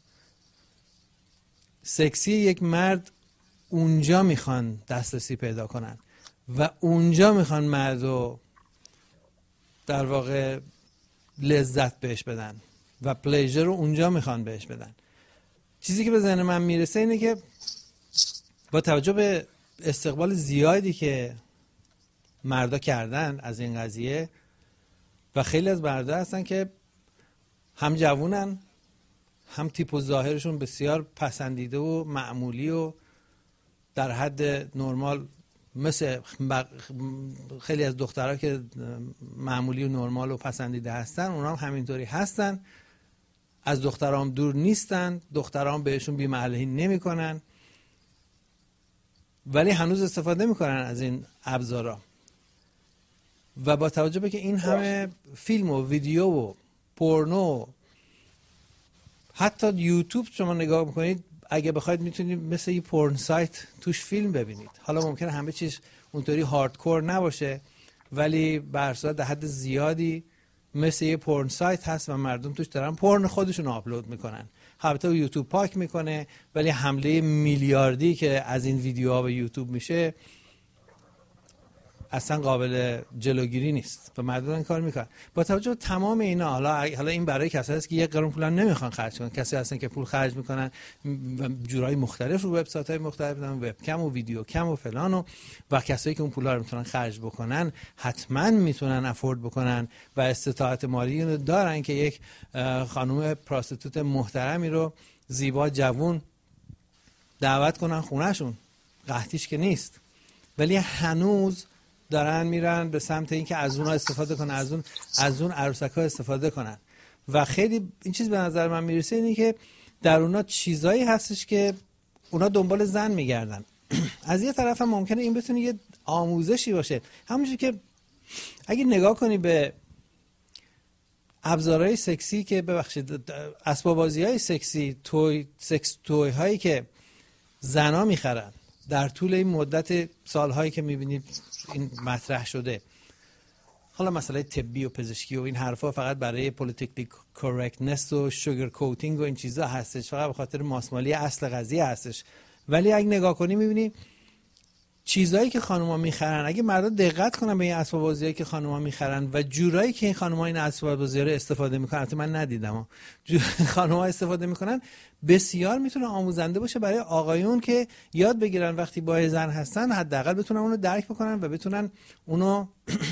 سکسی یک مرد اونجا میخوان دسترسی پیدا کنن و اونجا میخوان مرد رو در واقع لذت بهش بدن و پلیژر رو اونجا میخوان بهش بدن. چیزی که به ذهن من میرسه اینه که با توجه به استقبال زیادی که مردا کردن از این قضیه و خیلی از مردا هستن که هم جوونن، هم تیپ و ظاهرشون بسیار پسندیده و معمولی و در حد نرمال، مثل خیلی از دخترها که معمولی و نرمال و پسندیده هستن، اونا هم همینطوری هستن، از دخترام دور نیستن، دخترام بهشون بی‌محلهی نمی کنن، ولی هنوز استفاده میکنن از این ابزارا. و با توجه به که این همه فیلم و ویدیو و پورنو، حتی یوتیوب شما نگاه میکنید، اگه بخواید میتونید مثل یه پورن سایت توش فیلم ببینید. حالا ممکنه همه چیز اونطوری هاردکور نباشه، ولی به هر صورت در حد زیادی مثل یه پورن سایت هست و مردم توش دارن پورن خودشون آپلود میکنن. البته یوتیوب پاک میکنه، ولی حمله میلیاردی که از این ویدیوها به یوتیوب میشه اصلا قابل جلوگیری نیست و مردم این کار میکنن. با توجه به تمام اینا، حالا حالا این برای کسایی است که یک قرون پول نمیخوان خرج کنن، کسی هستن که پول خرج میکنن و جورای مختلف رو وبسایت های مختلف دارن، وب کم و ویدیو کم و فلان و و کسایی که اون پولا رو میتونن خرج بکنن حتما میتونن افورد بکنن و استطاعت مالی دارن که یک خانم پراستیتوت محترمی رو زیبا جوون دعوت کنن خونهشون. قحطیش که نیست، ولی هنوز دارن میرن به سمت این که از اونها استفاده کنن، از اون از اون عروسک‌ها استفاده کنن. و خیلی این چیز به نظر من میرسه اینه که در اونها چیزایی هستش که اونا دنبال زن میگردن. از یه طرف هم ممکنه این بتونه یه آموزشی باشه، همونجوری که اگه نگاه کنی به ابزارهای سکسی که ببخشید اسباب بازی‌های سکسی، توی سکس توی هایی که زنا میخرن در طول این مدت سالهایی که میبینید این مطرح شده، حالا مسئله طبی و پزشکی و این حرفا فقط برای پولیتیکلی کورکتنس و شوگر کوتینگ و این چیزا هستش، فقط به خاطر ماسمالی اصل قضیه هستش. ولی اگه نگاه کنی میبینی چیزایی که خانوما میخرن، اگه مردا دقت کنن به این اسباب بازیایی که خانوما میخرن و جورایی که این خانوما این اسباب بازی رو استفاده میکنن، البته من ندیدم، خانوما استفاده میکنن، بسیار میتونه آموزنده باشه برای آقایون که یاد بگیرن وقتی با زن هستن حداقل بتونن اونو درک بکنن و بتونن اونو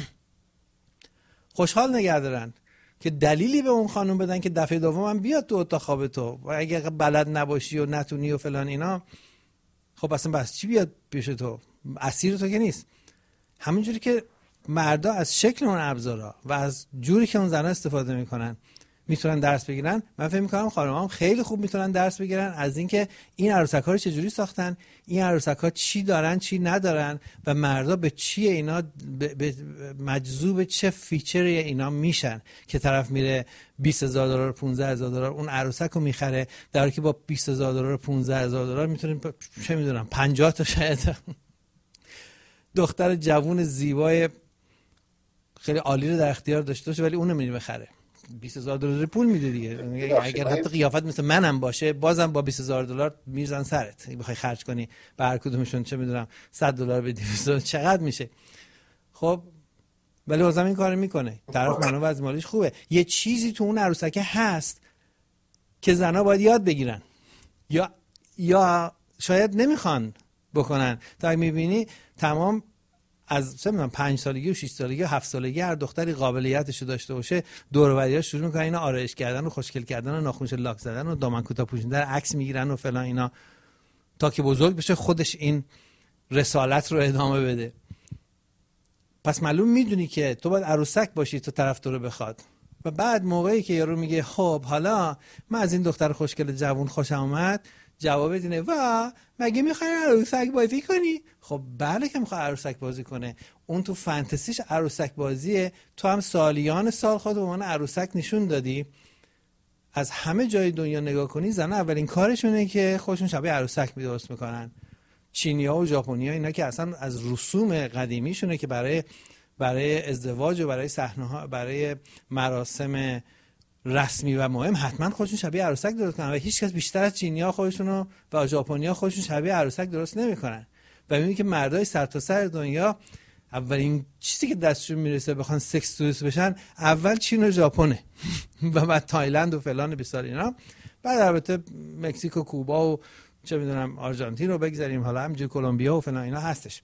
خوشحال نگه دارن، که دلیلی به اون خانم بدن که دفعه دوم بیاد تو اتاق خواب تو، و اگه بلد نباشی و نتونی و فلان اینا، خب اصلا بس چی بیاد پیش تو؟ اسیر تو که نیست. همینجوری که مردا از شکل اون ابزارا و از جوری که اون زنا استفاده میکنن میتونن درس بگیرن، من فکر میکنم خانم‌ها هم خیلی خوب میتونن درس بگیرن از اینکه این عروسک‌ها رو چجوری ساختن، این عروسک‌ها چی دارن چی ندارن و مردا به چی اینا به مجذوب چه فیچری اینا میشن که طرف میره بیست هزار دلار پانزده هزار دلار اون عروسک رو میخره، در حالی که با بیست هزار دلار پانزده هزار دلار میتونیم چه میدونم پنجاه تا شاید دختر جوون زیبای خیلی عالی رو در اختیار داشته باشه، ولی اون نمیره بخره. بیست هزار دلار پول میده دیگه. اگر حتی قیافت مثل منم باشه بازم با بیست هزار دلار میزن سرت. اگه بخوای خرج کنی به هر کدومشون چه میدونم صد دلار به دویست چقدر میشه؟ خب ولی بازم این کارو میکنه. طرف منو وضع مالیش خوبه. یه چیزی تو اون عروسکه هست که زنا باید یاد بگیرن یا یا شاید نمیخوان بکنن. تا میبینی تمام از چه میدونم پنج سالگی و شش سالگی و هفت سالگی هر دختری قابلیتشو داشته باشه دور و بریاش شروع میکنن اینا آرایش کردن و خوشگل کردن و ناخنش لاک زدن و دامن کوتاه پوشیدن عکس میگیرن و فلان اینا، تا که بزرگ بشه خودش این رسالت رو ادامه بده. پس معلوم میدونی که تو باید عروسک باشی تو طرف تو رو بخواد. و بعد موقعی که یارو میگه خب حالا من از این دختر خوشگل جوون خوشم اومد، جواب اینه وا مگه میخوای عروسک بازی کنی؟ خب بله که میخواد عروسک بازی کنه. اون تو فانتزیش عروسک بازیه. تو هم سالیان سال خود به عنوان عروسک نشون دادی. از همه جای دنیا نگاه کنی زنها اولین کارشونه که خودشون شبیه عروسک درست میکنن. چینی‌ها و ژاپنی‌ها اینا که اصلا از رسوم قدیمیشونه که برای برای ازدواج و برای صحنه‌ها برای مراسم رسمی و مهم حتما خودشون شبیه عروسک درست کنن و هیچ کس بیشتر از چینی‌ها خودشونو و ژاپنی‌ها خودشون شبیه عروسک درست نمی‌کنن. و می‌بینی که مردای سرتاسر دنیا اولین چیزی که دستشون میرسه بخوان سکس دوست بشن اول چین و ژاپنه و بعد تایلند و فلان بیسار اینا، بعد البته مکزیک و کوبا و چه میدونم آرژانتین رو بگذاریم، حالا همینجوری کلمبیا و فلان اینا هستش.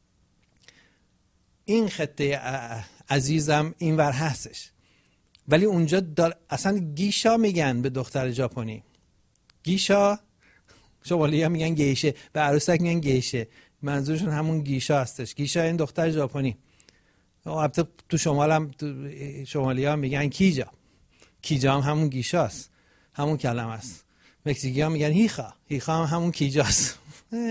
این خطه عزیزم اینور هستش، ولی اونجا دار... اصلا گیشا میگن به دختر ژاپنی. گیشا شمالی ها میگن گیشه، به عروسک میگن گیشه، منظورشون همون گیشا هستش. گیشا این دختر ژاپنی. البته تو شمال هم تو شمالی ها میگن کیجا. کیجا هم همون گیشاست، همون کلمه است. مکزیکی ها میگن هیخا. هیخا هم همون کیجاست.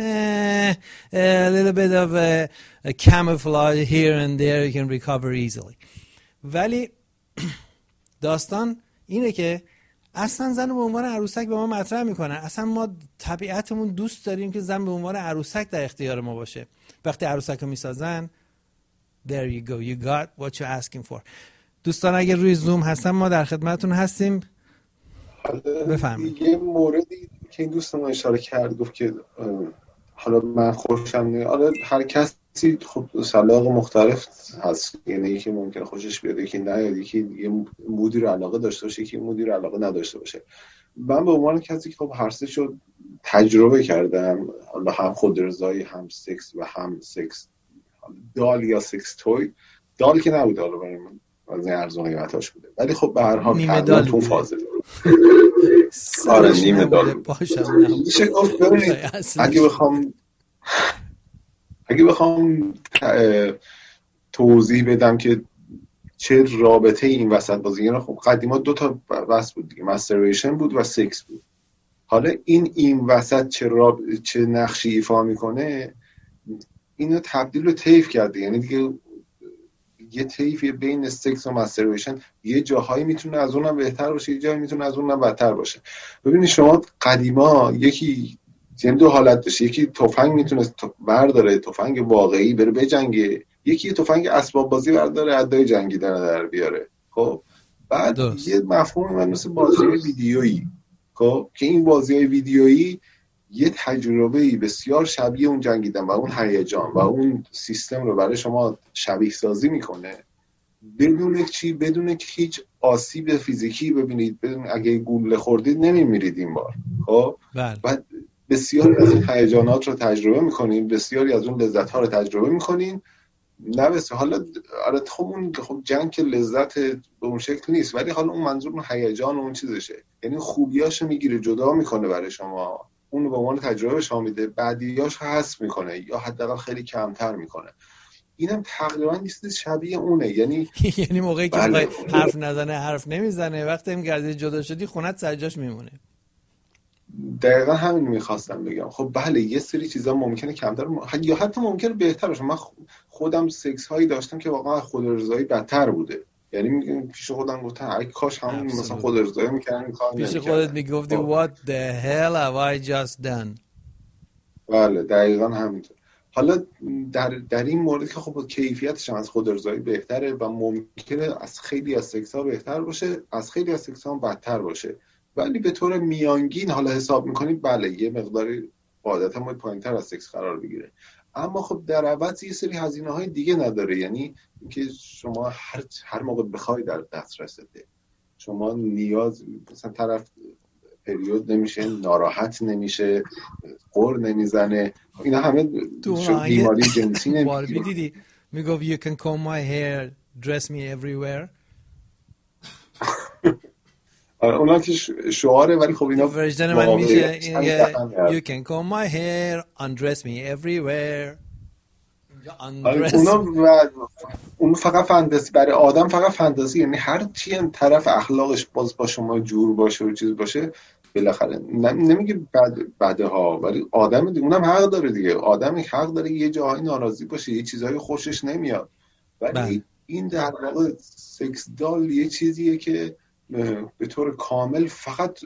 A little bit of a, a camouflage here and there, you can recover easily. ولی داستان اینه که اصلا زن به عنوان عروسک به ما مطرح میکنن. اصلا ما طبیعتمون دوست داریم که زن به عنوان عروسک در اختیار ما باشه. وقتی عروسک رو میسازن there you go, you got what you're asking for. دوستان اگر روی زوم هستن ما در خدمتتون هستیم. بفهمید یه موردی که این دوست ما اشاره کرد، گفت که حالا من خوشم نمیاد. حالا هر کسی خب سلاق مختلف هست، یعنی یکی ممکنه خوشش بیاد یکی نه، یکی یه مودی رو علاقه داشته باشه یکی مودی رو علاقه نداشته باشه. من به عنوان کسی که خب هر سه شو تجربه کردم، حالا هم خودرضایی هم سکس و هم سکس دال یا سکس توی، دال که نبود حالا برای من از این ارزون قیمتاش بوده، ولی خب به هر حال تقریبا تو فازه آره نیمه دال میشه گفت. ببینید اگه بخوام اگه بخوام توضیح بدم که چه رابطه این وسط بازی، خب قدیما دو تا بحث بود دیگه، ماستربیشن بود و سکس بود. حالا این این وسط چه راب... چه نقشی ایفا میکنه، اینو تبدیل و طیف کرده. یعنی دیگه یه طیفی بین سکس و ماستربیشن، یه جاهایی میتونه از اونم بهتر باشه یه جایی میتونه از اونم بدتر باشه. ببینید شما قدیما یکی یعنی دو حالت داشت، یکی تفنگ میتونه برداره، تفنگ واقعی بره بجنگه، یکی تفنگ اسباب بازی برداره ادای جنگیدن در بیاره. خب بعد دوست. یه مفهوم من مثل بازی ویدیویی، خب که این بازی‌های ویدیویی یه تجربه‌ای بسیار شبیه اون جنگیدن و اون هیجان و اون سیستم رو برای شما شبیه سازی میکنه، بدون چی بدون که هیچ آسیب فیزیکی ببینید، بدون اگه گوله خوردید نمیمیرید این بار. خب بعد بسیاری از این هیجانات رو تجربه میکنین، بسیاری از اون لذت‌ها رو تجربه میکنین. نه بس حالا آره خب اون خب جنگ که لذت به اون شکل نیست، ولی حالا اون منظور اون هیجان و اون چیزشه، یعنی خوبیاشو میگیره جدا میکنه برای شما، اون رو به عنوان تجربه شما میده، بعدیاش حذف میکنه یا حداقل خیلی کمتر میکنه. اینم تقریبا نیست شبیه اونه. یعنی یعنی موقعی که بله. حرف نزنه حرف نمیزنه، وقتی هم گردی جدا شدی خونت سر جاش میمونه. دقیقا همین میخواستم بگم. خب بله یه سری چیزا ممکنه کمتر م... یا حتی ممکنه بهتر باشه. من خودم سکس هایی داشتم که واقعا خودارضایی بدتر بوده، یعنی میگم پیش خودم گفتم ای کاش همون مثلا خودارضایی میکردم کار نمیکردم. پیش خودت میگفتی what the hell have I just done. بله دقیقا همینطور. حالا در در این مورد که خب کیفیتش هم از خودارضایی بهتره و ممکنه از خیلی از سکس ها بهتر باشه، از خیلی از سکس ها بدتر باشه، ولی به طور میانگین حالا حساب میکنید بله یه مقداری عادت ما پایین‌تر از سکس قرار بگیره، اما خب در عوض یه سری هزینه‌های دیگه نداره. یعنی اینکه شما هر هر موقع بخوای در دسترسته، شما نیاز مثلا طرف پریود نمیشه، ناراحت نمیشه، قر نمیزنه، اینا همه بیماری جنسی نمیشه. باربی دیدی میگفت you can comb my hair, dress me everywhere. اونا که شعاره، ولی خب اینا ورژن من میشه you can comb my hair, undress me everywhere. اونا و اون فقط فانتزی برای آدم، فقط فانتزی، یعنی هر چی این طرف اخلاقش باز با شما جور باشه و چیز باشه بالاخره نمیگه بد بده ها، ولی آدم دیگه اونم حق داره دیگه، آدم حق داره یه جاهای ناراضی باشه، یه چیزهای خوشش نمیاد، ولی بله. این در واقع سکس دال یه چیزیه که به طور کامل فقط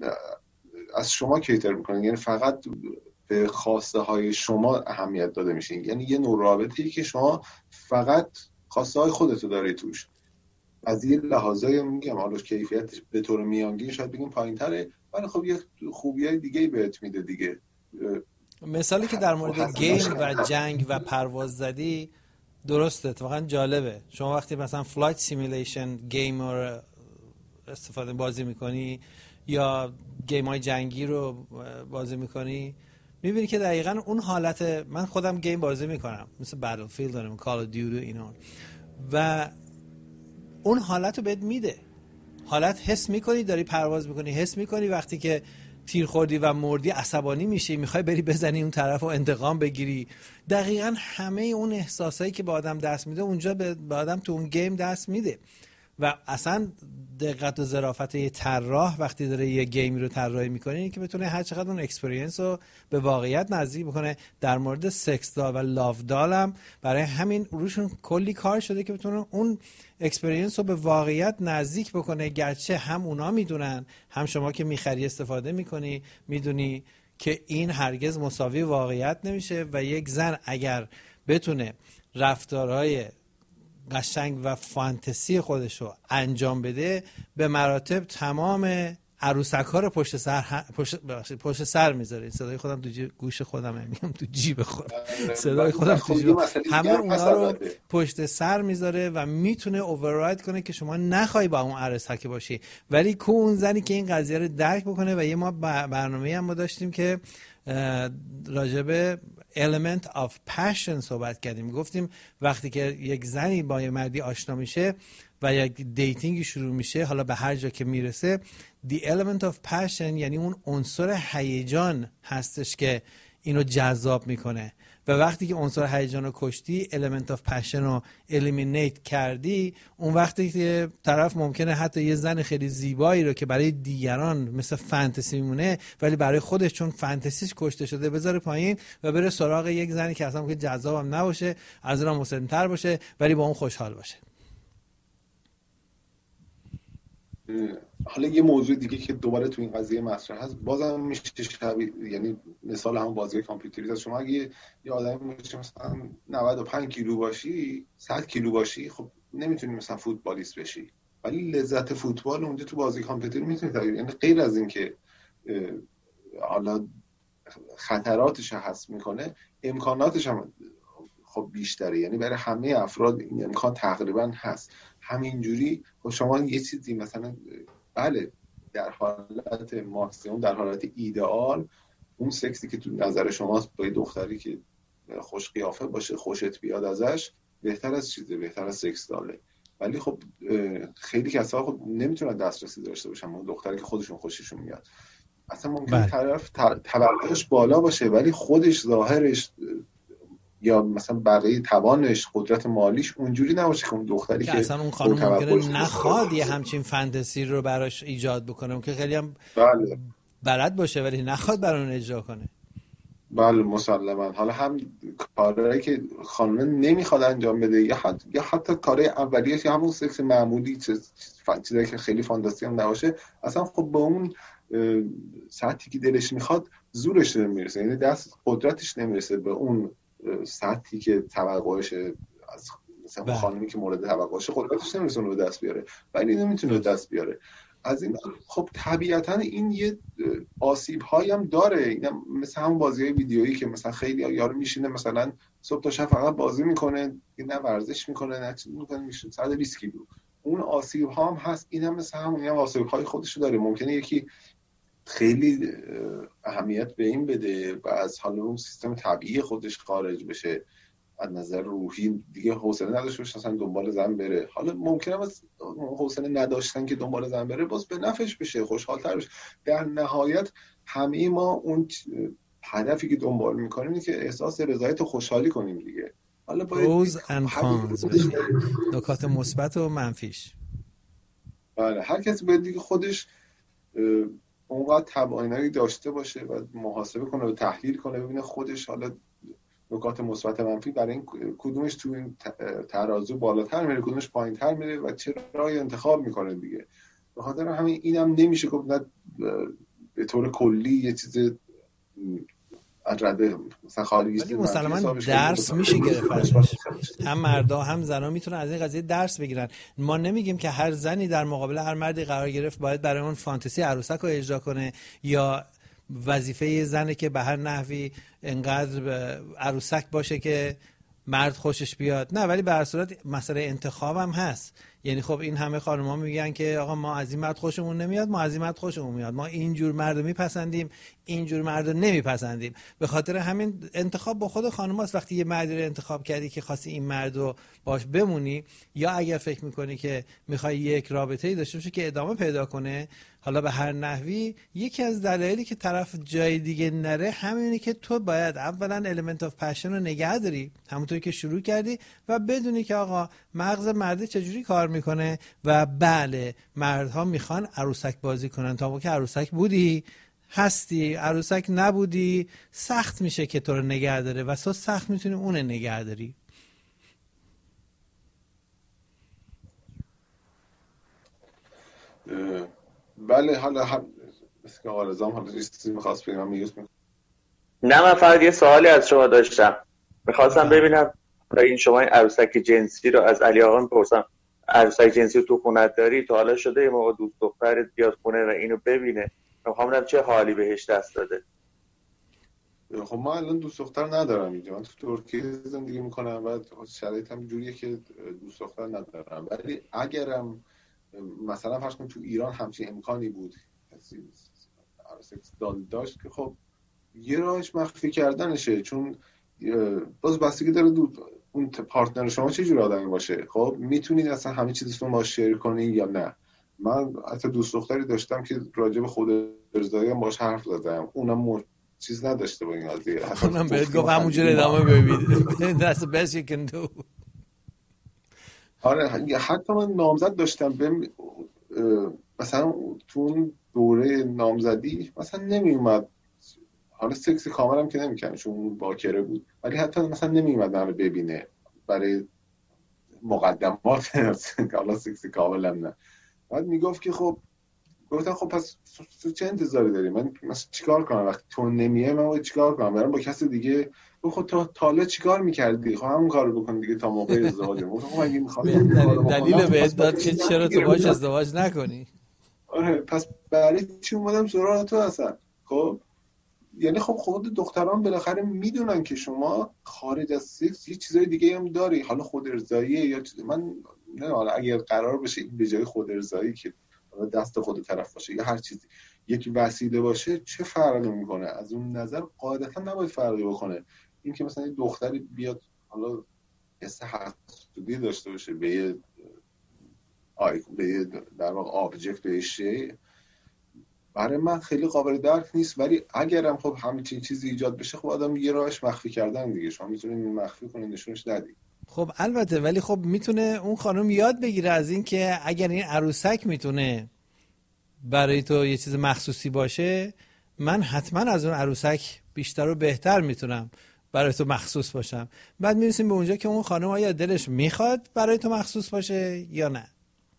از شما کیتر میکنه، یعنی فقط به خواسته های شما اهمیت داده میشه، یعنی یه نوع رابطه‌ای که شما فقط خواسته های خودتو داری توش. از این لحاظای میگم حالا کیفیتش به طور میانگین شاید بگیم پایین‌تره، ولی خب یه خوبیای دیگه بهت میده دیگه. مثالی که در مورد گیم و جنگ و پرواز زدی درسته، واقعا جالبه. شما وقتی مثلا فلایت سیمولیشن گیم رو استفاده بازی میکنی یا گیم های جنگی رو بازی میکنی، میبینی که دقیقاً اون حالت، من خودم گیم بازی میکنم مثل بتلفیلد دارم، کال اف دیوتی اینا، و اون حالت رو بهت میده، حالت حس میکنی داری پرواز میکنی، حس میکنی وقتی که تیر خوردی و مردی عصبانی میشی، میخوای بری بزنی اون طرف و انتقام بگیری. دقیقاً همه اون احساسایی که به آدم دست میده اونجا به آدم تو اون گیم دست میده. و اصلا دقت و ظرافت یه طراح وقتی داره یه گیمی رو طراحی میکنه اینه که بتونه هر چقدر اون اکسپریانس رو به واقعیت نزدیک بکنه. در مورد سکس دال و لاو دال هم برای همین روشون کلی کار شده که بتونه اون اکسپریانس رو به واقعیت نزدیک بکنه، گرچه هم اونا میدونن هم شما که میخری استفاده میکنی میدونی که این هرگز مساوی واقعیت نمیشه. و یک زن اگر بتونه رفتارهای قشنگ و فانتزی خودش رو انجام بده، به مراتب تمام عروسک ها رو پشت سر پشت, پشت سر میذاره. صدای خودم تو گوش خودمه، میگم تو جیب خودم، صدای خودم تو جیب، همه اونا رو پشت سر میذاره و میتونه اوورراید کنه که شما نخوای با اون عروسک باشی. ولی کو اون زنی که این قضیه رو درک بکنه. و یه ما برنامه‌ای هم ما داشتیم که راجبه element of passion صحبت کردیم. گفتیم وقتی که یک زنی با یه مردی آشنا میشه و یک دیتینگی شروع میشه، حالا به هر جا که میرسه، the element of passion یعنی اون عنصر هیجان هستش که اینو جذاب میکنه. و وقتی که عنصر هیجان رو کشتی، element of passion رو eliminate کردی، اون وقتی که طرف ممکنه حتی یه زن خیلی زیبایی رو که برای دیگران مثل فانتزی میمونه ولی برای خودش چون فانتزیش کشته شده بذاره پایین و بره سراغ یک زنی که اصلا ممکنه جذابم نباشه، از اونم مسن‌تر باشه ولی با اون خوشحال باشه. حالا یه موضوع دیگه که دوباره تو این قضیه مطرح هست، بازم میشه شبیه، یعنی مثال همون بازی کامپیوتری هست. شما اگه یه آدمی باشه مثلا نود و پنج کیلو باشی، صد کیلو باشی، خب نمیتونی مثلا فوتبالیست بشی، ولی لذت فوتبال اونجا تو بازی کامپیوتری میتونی تغییر. یعنی غیر از این که حالا خطراتش هست میکنه، امکاناتش هم خب بیشتره، یعنی برای همه افراد این امکان تقریبا هست. همینجوری خب شما یه چیزی مثلا بله در حالت ماکسیمم، در حالت ایدئال، اون سکسی که تو نظر شماست با یه دختری که خوش قیافه باشه، خوشت بیاد ازش، بهتر از چیزه، بهتر از سکس داله. ولی خب خیلی کسا خب نمیتونن دسترسی داشته باشن اون دختری که خودشون خوششون میاد. اصلا ممکنه طرف توقعش بالا باشه ولی خودش ظاهرش یا مثلا بقیه توانش، قدرت مالیش اونجوری نباشه که اون دختری که, که اصلا اون خانم ممکنه نخواد یه همچین فانتزی رو براش ایجاد بکنه، که خیلی هم بله. بلد باشه ولی نخواد برای اون اجرا کنه. بله مسلما. حالا هم کارهایی که خانم نمیخواد انجام بده یا حتی یا حتی کارهای اولیه که همون سکس معمولی، چیزایی که خیلی فانتزی هم نباشه، اصلا خب با اون سطحی که دلش میخواد زورش نمیرسه، یعنی دست قدرتش نمیرسه به اون سطحی که توقعش از مثلا خانمی که مورد توقعش قدرتش نمیرسه اون رو دست بیاره، ولی نمیتونه دست بیاره. از این خب طبیعتا این یه آسیب هایی هم داره. این مثلا همون بازی های ویدیویی که مثلا خیلی یارو میشینه مثلا صبح تا شب فقط بازی میکنه، نه ورزش میکنه نه چیز میکنه، میشه صد و بیست کیلو. اون آسیب ها هم هست. این هم مثلا همون هم آسیب های خودشو داره. ممکنه یکی خیلی اهمیت به این بده و از حالا اون سیستم طبیعی خودش خارج بشه، از نظر روحی دیگه حوصله نداشته باشه مثلا دنبال زن بره. حالا ممکنه از حوصله نداشتن که دنبال زن بره باز به نفعش بشه، خوشحال‌تر بشه. در نهایت همه ما اون هدفی که دنبال میکنیم اینه که احساس رضایت و خوشحالی کنیم دیگه. حالا باید pros and cons، نکات مثبت و منفیش. بله، هر کسی باید دیگه خودش اونقدر تباینایی داشته باشه و محاسبه کنه و تحلیل کنه، ببینه خودش حالا نکات مثبت منفی برای این کدومش تو این ترازو بالاتر میره، کدومش پایینتر میره و چه راهی انتخاب میکنه دیگه. به خاطر همین اینم نمیشه گفت نه به طور کلی یه چیز اجرده مثلا خارجی. ولی مسلماً درس میشه گرفت، هم مردا هم زنا میتونن از این قضیه درس بگیرن. ما نمیگیم که هر زنی در مقابل هر مردی قرار گرفت باید برای اون فانتزی عروسک رو اجرا کنه یا وظیفه زنه که به هر نحوی انقدر عروسک باشه که مرد خوشش بیاد. نه، ولی به هر صورت مسئله انتخاب هم هست. یعنی خب این همه خانم‌ها میگن که آقا ما از این مرد خوشمون نمیاد، ما از این مرد خوشمون میاد، ما اینجور مرد رو میپسندیم، اینجور مرد رو نمیپسندیم. به خاطر همین انتخاب با خود خانم‌هاست. وقتی یه مردی رو انتخاب کردی که خواستی این مرد رو باش بمونی، یا اگر فکر میکنی که میخوای یک رابطه‌ای داشته باشی که ادامه پیدا کنه، حالا به هر نحوی، یکی از دلایلی که طرف جای دیگه نره همینه که تو باید اولا element of passion رو نگه داری، همونطوری که شروع کردی، و بدونی که آقا مغز مرد چجوری کار میکنه. و بله، مردها میخوان عروسک بازی کنن. تا موقع که عروسک بودی هستی، عروسک نبودی سخت میشه که تو رو نگه داره و تو سخت میتونی اون نگه داری. بله، حالا هم مثل که آرزام حالا یه چیزی میخواست بگم میگوست میکنم. نه، من فقط یه سوالی از شما داشتم، میخواستم ببینم این شما این عروسک جنسی رو از علی آقا میپرسم، عروسک جنسی رو تو خونت داری؟ تا حالا شده یه موقع دوست دخترت بیاد خونه و اینو ببینه؟ میخوام ببینم چه حالی بهش دست داده. خب من الان دوست دختر ندارم اینجا، من تو ترکیه زندگی میکنم و شرایطم جوریه که دوست دختر ندارم. ولی اگرم مثلا فرض کن تو ایران همچین امکانی بود کسی عروسک داشت که خب یه راهش مخفی کردنشه، چون باز بستگی داره دو اون پارتنر شما چه جور آدمی باشه. خب میتونید اصلا همه چیزتون با شیر کنین یا نه. من حتی دوست دختری داشتم که راجع به خود ارضایی هم باش حرف زدم، اونم مر... چیز نداشته با این قضیه. اونم بهت گفت همونجوری ادامه ببین. That's the best you can do. آره، حتی من نامزد داشتم بهم مثلا تو اون دوره نامزدی مثلا نمی اومد، حالا سکس کامل هم که نمی‌کنه چون باکره بود، ولی حتی مثلا نمی‌اومد منو ببینه برای مقدمات حالا سکس کامل هم نه. بعد میگفت که خب، گفتم خب پس چه انتظاری داری؟ من مثلا چیکار کنم وقتی تو نمیای؟ من باید چیکار کنم؟ برام با کسی دیگه. خب تو تا حالا چیکار می‌کردی؟ خب همون کارو بکن دیگه تا موقع ازدواج. گفتم خب اگه می‌خوام دلیل بهت داد که چرا تو باهاش ازدواج نکنی. آره، پس برای چی اومدم سراغ تو اصلا؟ خب یعنی خب خود دختران بالاخره میدونن که شما خارج از سکس یه چیزای دیگه هم داری، حالا خود ارضایی یا چیز. من نه، حالا اگر قرار بشه به جای خود ارضایی که دست خود طرف باشه یا هر چیزی یک وسیله باشه، چه فرقی میکنه؟ از اون نظر قاعدتا نباید فرقی بکنه. این که مثلا یه دختری بیاد حالا حس حسودی داشته باشه به یه آی به یه در واقع آبجکت، به شی، برای من خیلی قابل درک نیست. ولی اگرم خب همچین چیزی ایجاد بشه، خب آدم یه راهش مخفی کردن دیگه. شما میتونید مخفی کنید، نشونش ندید. خب البته، ولی خب میتونه اون خانم یاد بگیره از این که اگر این عروسک میتونه برای تو یه چیز مخصوصی باشه، من حتما از اون عروسک بیشتر و بهتر میتونم برای تو مخصوص باشم. بعد میرسیم به اونجا که اون خانم آیا دلش میخواد برای تو مخصوص باشه یا نه.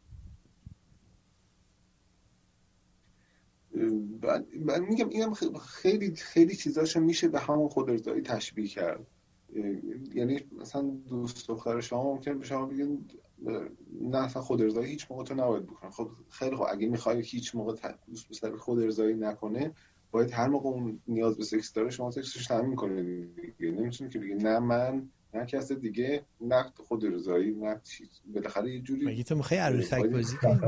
من میگم اینم خیلی خیلی چیزاشو میشه به همون خود ارضایی تشبیه کرد. یعنی مثلا دوست دختر شما ممکنه به شما بگن نه اصلا خود ارضایی هیچ موقع تو نباید بکنه. خب خیلی خوب، اگه میخوای هیچ موقع دوست پسر خود ارضایی نکنه، باید هر موقع اون نیاز به سکس داره شما سکسش تامین کنید دیگه. نمیتونی که بگی نه من، نه کس دیگه، نه خود ارضایی، نه چیز. بالاخره یه جوری مگه تو میخوای عروسک بازی کنی؟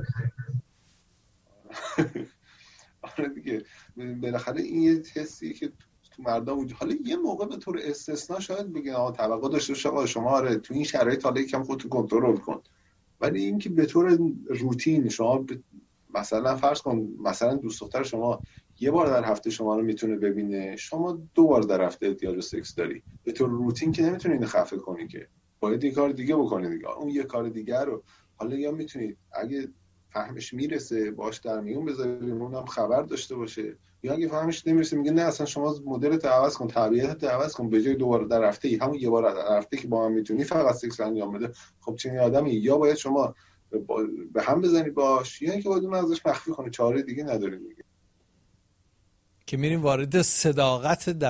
آره دیگه، بالاخره این یه حسی که تو مردم وجود. حالا یه موقع به طور استثنا شاید بگن آقا توقع داشته باشه شما آره تو این شرایط حالا یکم خودتو کنترل کن، ولی این که به طور روتین شما مثلا فرض کن مثلا دوست دختر شما یه بار در هفته شما رو میتونه ببینه، شما دو بار در هفته احتیاج به سکس داری، به طور روتین که نمیتونی اینو خفه کنی، که باید یه کار دیگه بکنی دیگه. اون یه کار دیگه رو حالا یا میتونید اگه فهمش میرسه باش در میون بذارید، اونم خبر داشته باشه، یا اگه فهمش نمیرسه میگه نه اصلا شما مدلت عوض کن، طبیعتت عوض کن، به جای دوباره در هفته ای همون یه بار در هفته که با هم میتونی فقط سکس انجام بده. خب چنین آدمی یا باید شما به هم بزنید باش، یا اینکه باید اون ازش مخفی کنی، چاره دیگه ندارید دیگه. که میریم وارد صداقت